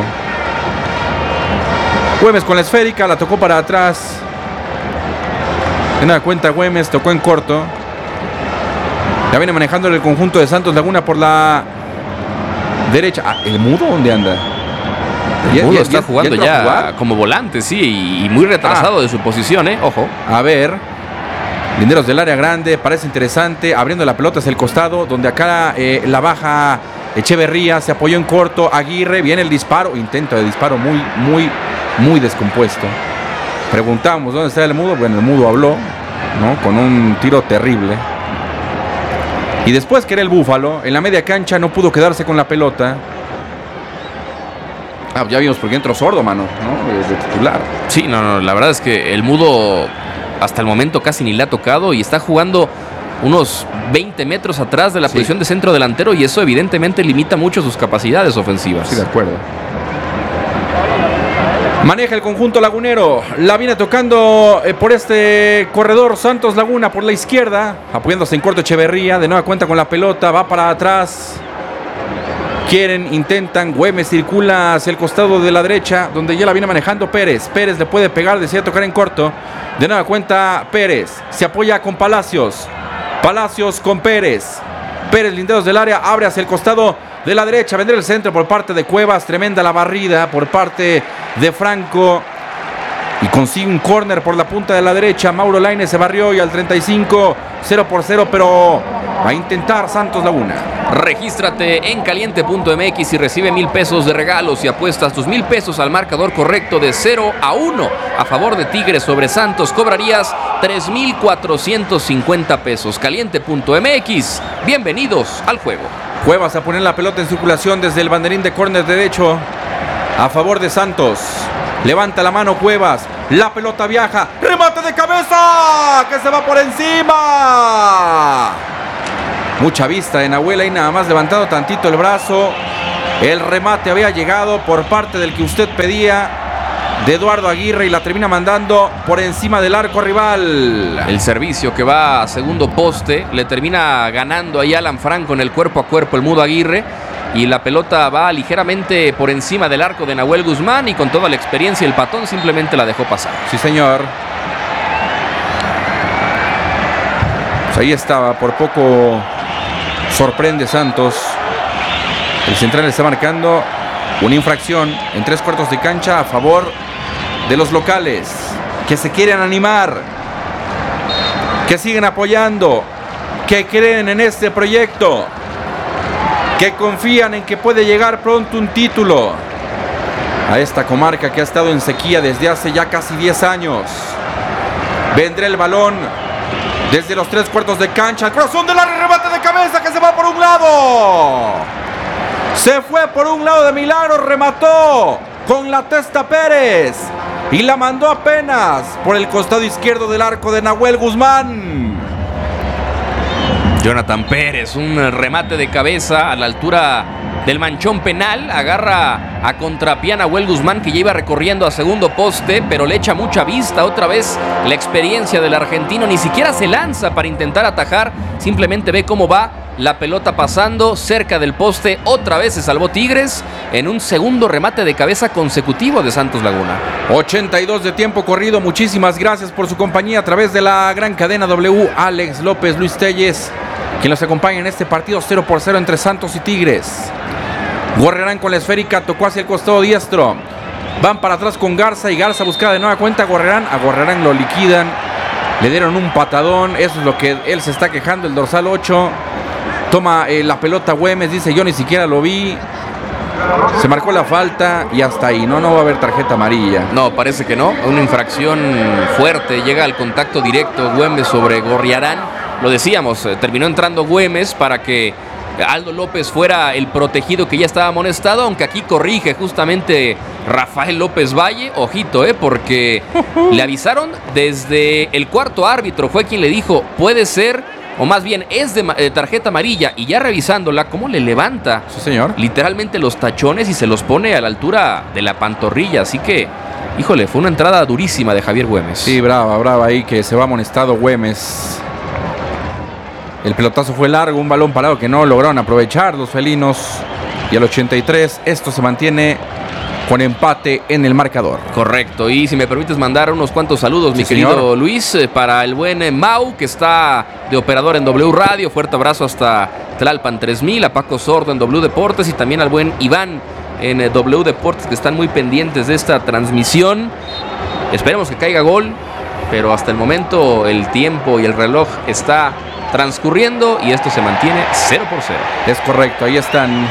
Güemes con la esférica, la tocó para atrás. De nada cuenta Güemes, tocó en corto. Ya viene manejando el conjunto de Santos Laguna por la derecha. ¿El Mudo dónde anda? El Mudo está jugando ya como volante, sí, y muy retrasado de su posición, Ojo. A ver. Linderos del área grande, parece interesante. Abriendo la pelota hacia el costado, donde acá la baja Echeverría, se apoyó en corto. Aguirre, viene el disparo. Intento de disparo muy descompuesto. Preguntamos dónde está el Mudo. Bueno, el Mudo habló, ¿no? Con un tiro terrible. Y después que era el Búfalo, en la media cancha no pudo quedarse con la pelota. Ya vimos por qué entró Sordo, mano, ¿no? De titular. Sí, no, la verdad es que el Mudo hasta el momento casi ni le ha tocado y está jugando unos 20 metros atrás de la posición de centro delantero y eso evidentemente limita mucho sus capacidades ofensivas. Sí, de acuerdo. Maneja el conjunto lagunero. La viene tocando por este corredor Santos Laguna por la izquierda. Apoyándose en corto Echeverría. De nueva cuenta con la pelota. Va para atrás. Intentan. Güemes circula hacia el costado de la derecha. Donde ya la viene manejando Pérez. Pérez le puede pegar. Decide tocar en corto. De nueva cuenta Pérez. Se apoya con Palacios. Palacios con Pérez. Pérez linderos del área. Abre hacia el costado de la derecha. Vendrá el centro por parte de Cuevas. Tremenda la barrida por parte de Franco. Y consigue un córner por la punta de la derecha. Mauro Lainez se barrió y al 35, 0-0, pero va a intentar Santos Laguna. Regístrate en caliente.mx y recibe 1,000 pesos de regalos y apuestas tus 1,000 pesos al marcador correcto de 0-1 a favor de Tigres sobre Santos. Cobrarías 3,450 pesos. Caliente.mx. Bienvenidos al juego. Cuevas a poner la pelota en circulación desde el banderín de córner derecho a favor de Santos. Levanta la mano Cuevas. La pelota viaja. ¡Remate de cabeza! ¡Que se va por encima! Mucha vista de Nahuel ahí, nada más levantado tantito el brazo. El remate había llegado por parte del que usted pedía, de Eduardo Aguirre, y la termina mandando por encima del arco rival. El servicio que va a segundo poste. Le termina ganando ahí Alan Franco en el cuerpo a cuerpo el Mudo Aguirre. Y la pelota va ligeramente por encima del arco de Nahuel Guzmán y con toda la experiencia el patón simplemente la dejó pasar. Sí, señor. Pues ahí estaba, por poco sorprende Santos. El central está marcando una infracción en 3/4 de cancha a favor de los locales, que se quieren animar, que siguen apoyando, que creen en este proyecto, que confían en que puede llegar pronto un título a esta comarca que ha estado en sequía desde hace ya casi 10 años. Vendrá el balón desde los 3/4 de cancha. El corazón del área, remate de cabeza que se va por un lado. Se fue por un lado de milagro, remató con la testa Pérez y la mandó apenas por el costado izquierdo del arco de Nahuel Guzmán. Jonathan Pérez, un remate de cabeza a la altura del manchón penal. Agarra a contrapié a Nahuel Guzmán, que ya iba recorriendo a segundo poste, pero le echa mucha vista. Otra vez la experiencia del argentino. Ni siquiera se lanza para intentar atajar. Simplemente ve cómo va la pelota pasando cerca del poste. Otra vez se salvó Tigres en un segundo remate de cabeza consecutivo de Santos Laguna. 82 de tiempo corrido. Muchísimas gracias por su compañía a través de la gran cadena W. Alex López, Luis Telles, quien los acompaña en este partido 0-0 entre Santos y Tigres. Gorrerán con la esférica, tocó hacia el costado diestro. Van para atrás con Garza y Garza buscaba de nueva cuenta a Gorrerán. A Gorrerán lo liquidan. Le dieron un patadón. Eso es lo que él se está quejando, el dorsal 8. Toma la pelota Güemes, dice yo ni siquiera lo vi. Se marcó la falta y hasta ahí. No va a haber tarjeta amarilla. No, parece que no. Una infracción fuerte. Llega al contacto directo Güemes sobre Gorriarán. Lo decíamos, terminó entrando Güemes para que Aldo López fuera el protegido que ya estaba amonestado, aunque aquí corrige justamente Rafael López Valle. Ojito, porque le avisaron desde el cuarto árbitro, fue quien le dijo, puede ser, o más bien es de tarjeta amarilla, y ya revisándola, cómo le levanta, sí, señor, literalmente los tachones y se los pone a la altura de la pantorrilla, así que, híjole, fue una entrada durísima de Javier Güemes. Sí, brava ahí, que se va amonestado Güemes. El pelotazo fue largo, un balón parado que no lograron aprovechar los felinos. Y al 83, esto se mantiene con empate en el marcador. Correcto, y si me permites mandar unos cuantos saludos, mi querido señor Luis, para el buen Mau, que está de operador en W Radio. Fuerte abrazo hasta Tlalpan 3000, a Paco Sordo en W Deportes y también al buen Iván en W Deportes, que están muy pendientes de esta transmisión. Esperemos que caiga gol, pero hasta el momento el tiempo y el reloj está transcurriendo y esto se mantiene 0-0. Es correcto, ahí están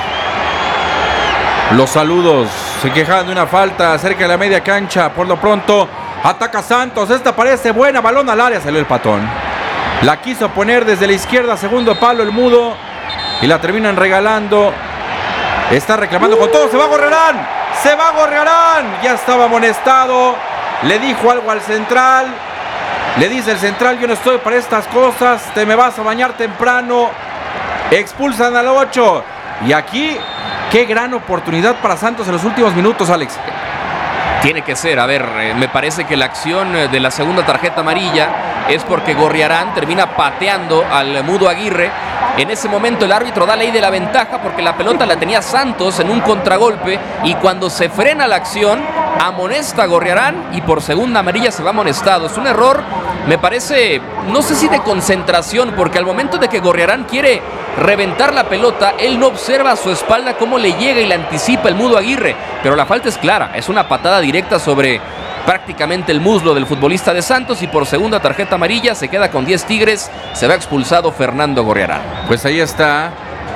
los saludos. Se quejaban de una falta cerca de la media cancha. Por lo pronto ataca Santos, esta parece buena, balón al área, salió el patón. La quiso poner desde la izquierda, segundo palo el Mudo, y la terminan regalando. Está reclamando con todo, se va Gorrerán, ya estaba amonestado, le dijo algo al central. Le dice el central, yo no estoy para estas cosas, te me vas a bañar temprano. Expulsan al 8. Y aquí, qué gran oportunidad para Santos en los últimos minutos, Alex. Tiene que ser, a ver, me parece que la acción de la segunda tarjeta amarilla es porque Gorriarán termina pateando al Mudo Aguirre. En ese momento el árbitro da ley de la ventaja porque la pelota la tenía Santos en un contragolpe y cuando se frena la acción amonesta a Gorriarán y por segunda amarilla se va amonestado. Es un error, me parece, no sé si de concentración, porque al momento de que Gorriarán quiere reventar la pelota, él no observa a su espalda cómo le llega y le anticipa el Mudo Aguirre, pero la falta es clara, es una patada directa sobre prácticamente el muslo del futbolista de Santos y por segunda tarjeta amarilla se queda con 10 Tigres, se va expulsado Fernando Gorriarán. Pues ahí está.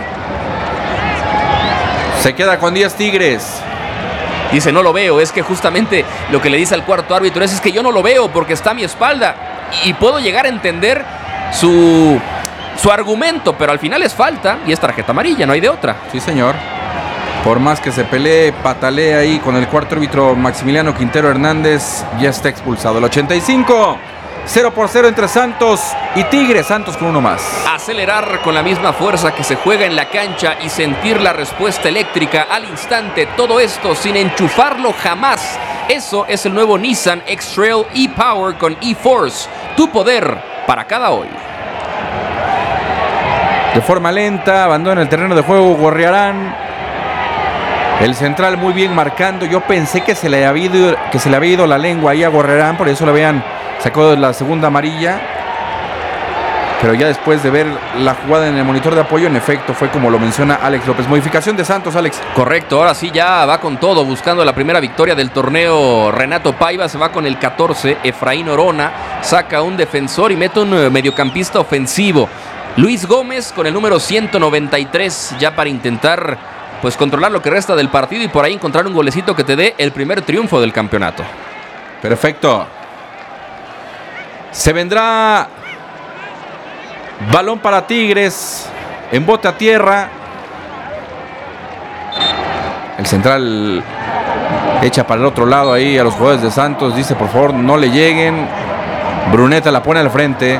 Se queda con 10 Tigres. Dice, no lo veo, es que justamente lo que le dice al cuarto árbitro es que yo no lo veo porque está a mi espalda y puedo llegar a entender su argumento, pero al final es falta y es tarjeta amarilla, no hay de otra. Sí, señor. Por más que se pelee, patalee ahí con el cuarto árbitro Maximiliano Quintero Hernández, ya está expulsado. El 85, 0-0 entre Santos y Tigres. Santos con uno más. Acelerar con la misma fuerza que se juega en la cancha y sentir la respuesta eléctrica al instante. Todo esto sin enchufarlo jamás. Eso es el nuevo Nissan X-Trail e-Power con e-Force. Tu poder para cada hoy. De forma lenta, abandona el terreno de juego Gorriarán. El central muy bien marcando. Yo pensé que se le había ido la lengua ahí a Gorriarán, por eso le habían sacado de la segunda amarilla. Pero ya después de ver la jugada en el monitor de apoyo, en efecto, fue como lo menciona Alex López. Modificación de Santos, Alex. Correcto, ahora sí ya va con todo, buscando la primera victoria del torneo. Renato Paiva se va con el 14. Efraín Orona saca un defensor y mete un mediocampista ofensivo. Luis Gómez con el número 193 ya para intentar pues controlar lo que resta del partido y por ahí encontrar un golecito que te dé el primer triunfo del campeonato. Perfecto. Se vendrá balón para Tigres en bote a tierra. El central echa para el otro lado ahí a los jugadores de Santos, dice por favor no le lleguen. Bruneta la pone al frente.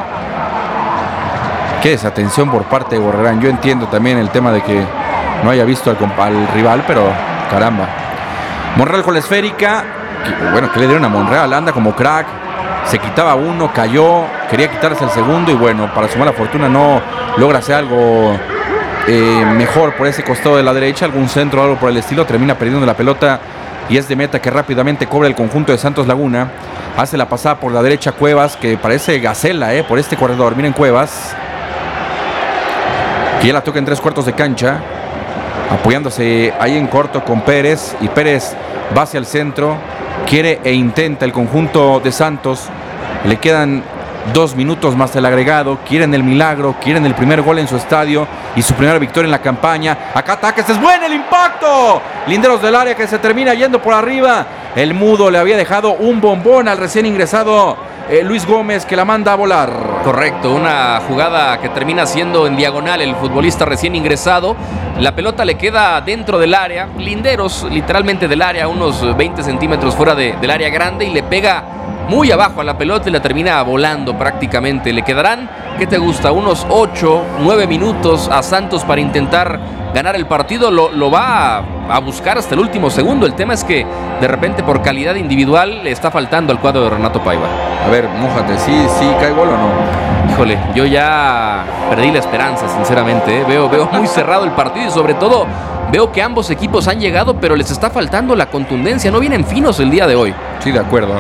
Qué desatención por parte de Gorriarán. Yo entiendo también el tema de que no haya visto al rival, pero caramba. Monreal con la esférica. Que le dieron a Monreal, anda como crack. Se quitaba uno, cayó, quería quitarse el segundo y bueno, para su mala fortuna no logra hacer algo mejor por ese costado de la derecha, algún centro o algo por el estilo, termina perdiendo la pelota y es de meta que rápidamente cobra el conjunto de Santos Laguna. Hace la pasada por la derecha Cuevas, que parece gacela por este corredor. Miren Cuevas, que ya la toca en 3/4 de cancha, apoyándose ahí en corto con Pérez, y Pérez va hacia el centro, quiere e intenta el conjunto de Santos. Le quedan 2 minutos más el agregado, quieren el milagro, quieren el primer gol en su estadio y su primera victoria en la campaña. Acá ataques, es bueno el impacto. Linderos del área que se termina yendo por arriba. El Mudo le había dejado un bombón al recién ingresado Luis Gómez, que la manda a volar. Correcto, una jugada que termina siendo en diagonal el futbolista recién ingresado. La pelota le queda dentro del área, linderos literalmente del área, unos 20 centímetros fuera del área grande, y le pega muy abajo a la pelota y la termina volando prácticamente. Le quedarán, ¿qué te gusta? Unos 8, 9 minutos a Santos para intentar ganar el partido. Lo va a buscar hasta el último segundo. El tema es que de repente por calidad individual le está faltando al cuadro de Renato Paiva. A ver, mójate, ¿sí cae gol o no? Híjole, yo ya perdí la esperanza, sinceramente. Veo muy cerrado el partido y sobre todo veo que ambos equipos han llegado, pero les está faltando la contundencia. No vienen finos el día de hoy. Sí, de acuerdo.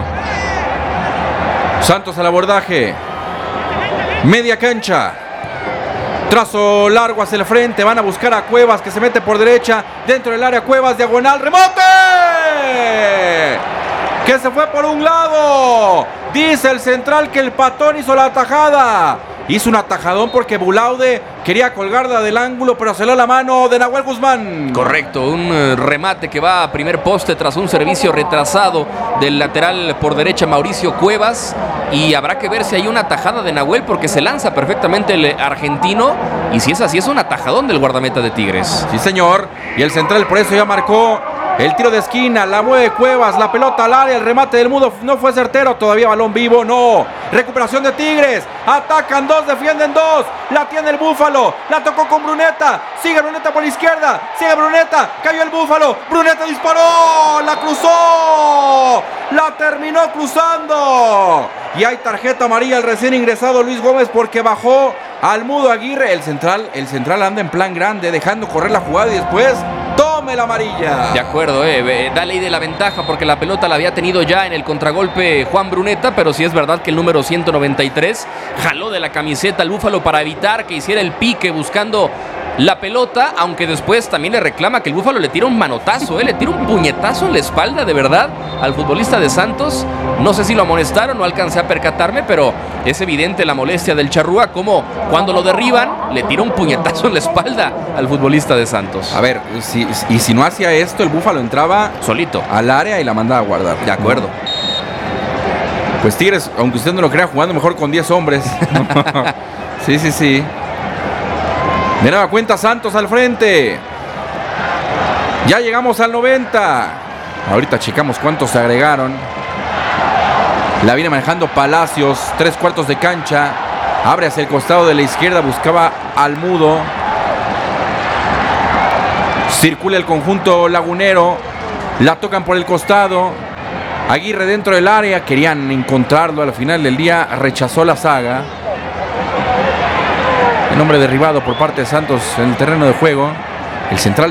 Santos al abordaje. Media cancha. Trazo largo hacia el frente. Van a buscar a Cuevas, que se mete por derecha. Dentro del área Cuevas, diagonal. ¡Remote! Que se fue por un lado. Dice el central que el Patón hizo la atajada. Hizo un atajadón porque Bulaude quería colgarla del ángulo, pero se le dio la mano de Nahuel Guzmán. Correcto, un remate que va a primer poste tras un servicio retrasado del lateral por derecha Mauricio Cuevas. Y habrá que ver si hay una atajada de Nahuel, porque se lanza perfectamente el argentino. Y si es así, es un atajadón del guardameta de Tigres. Sí, señor. Y el central por eso ya marcó El tiro de esquina, la mueve Cuevas, la pelota al área, el remate del Mudo no fue certero, todavía balón vivo, no. Recuperación de Tigres, atacan 2, defienden 2, la tiene el Búfalo, la tocó con Bruneta, sigue Bruneta por la izquierda, sigue Bruneta, cayó el Búfalo, Bruneta disparó, la cruzó, la terminó cruzando. Y hay tarjeta amarilla al recién ingresado Luis Gómez porque bajó al Mudo Aguirre. El central anda en plan grande, dejando correr la jugada y después tome la amarilla. De acuerdo, da ley de la ventaja porque la pelota la había tenido ya en el contragolpe Juan Bruneta, pero sí es verdad que el número 193 jaló de la camiseta al Búfalo para evitar que hiciera el pique buscando la pelota, aunque después también le reclama que el Búfalo le tira un manotazo, le tira un puñetazo en la espalda de verdad al futbolista de Santos. No sé si lo amonestaron, no alcancé a percatarme, pero es evidente la molestia del Charrúa, como cuando lo derriban le tira un puñetazo en la espalda al futbolista de Santos. A ver, si no hacía esto, el Búfalo entraba solito al área y la mandaba a guardar. De acuerdo. Pues Tigres, aunque usted no lo crea, jugando mejor con 10 hombres. Sí. De nueva cuenta Santos al frente. Ya llegamos al 90. Ahorita checamos cuántos se agregaron. La viene manejando Palacios, 3/4 de cancha. Abre hacia el costado de la izquierda, buscaba al Mudo. Circula el conjunto lagunero. La tocan por el costado. Aguirre dentro del área. Querían encontrarlo al final del día. Rechazó la saga. El hombre derribado por parte de Santos en el terreno de juego. El central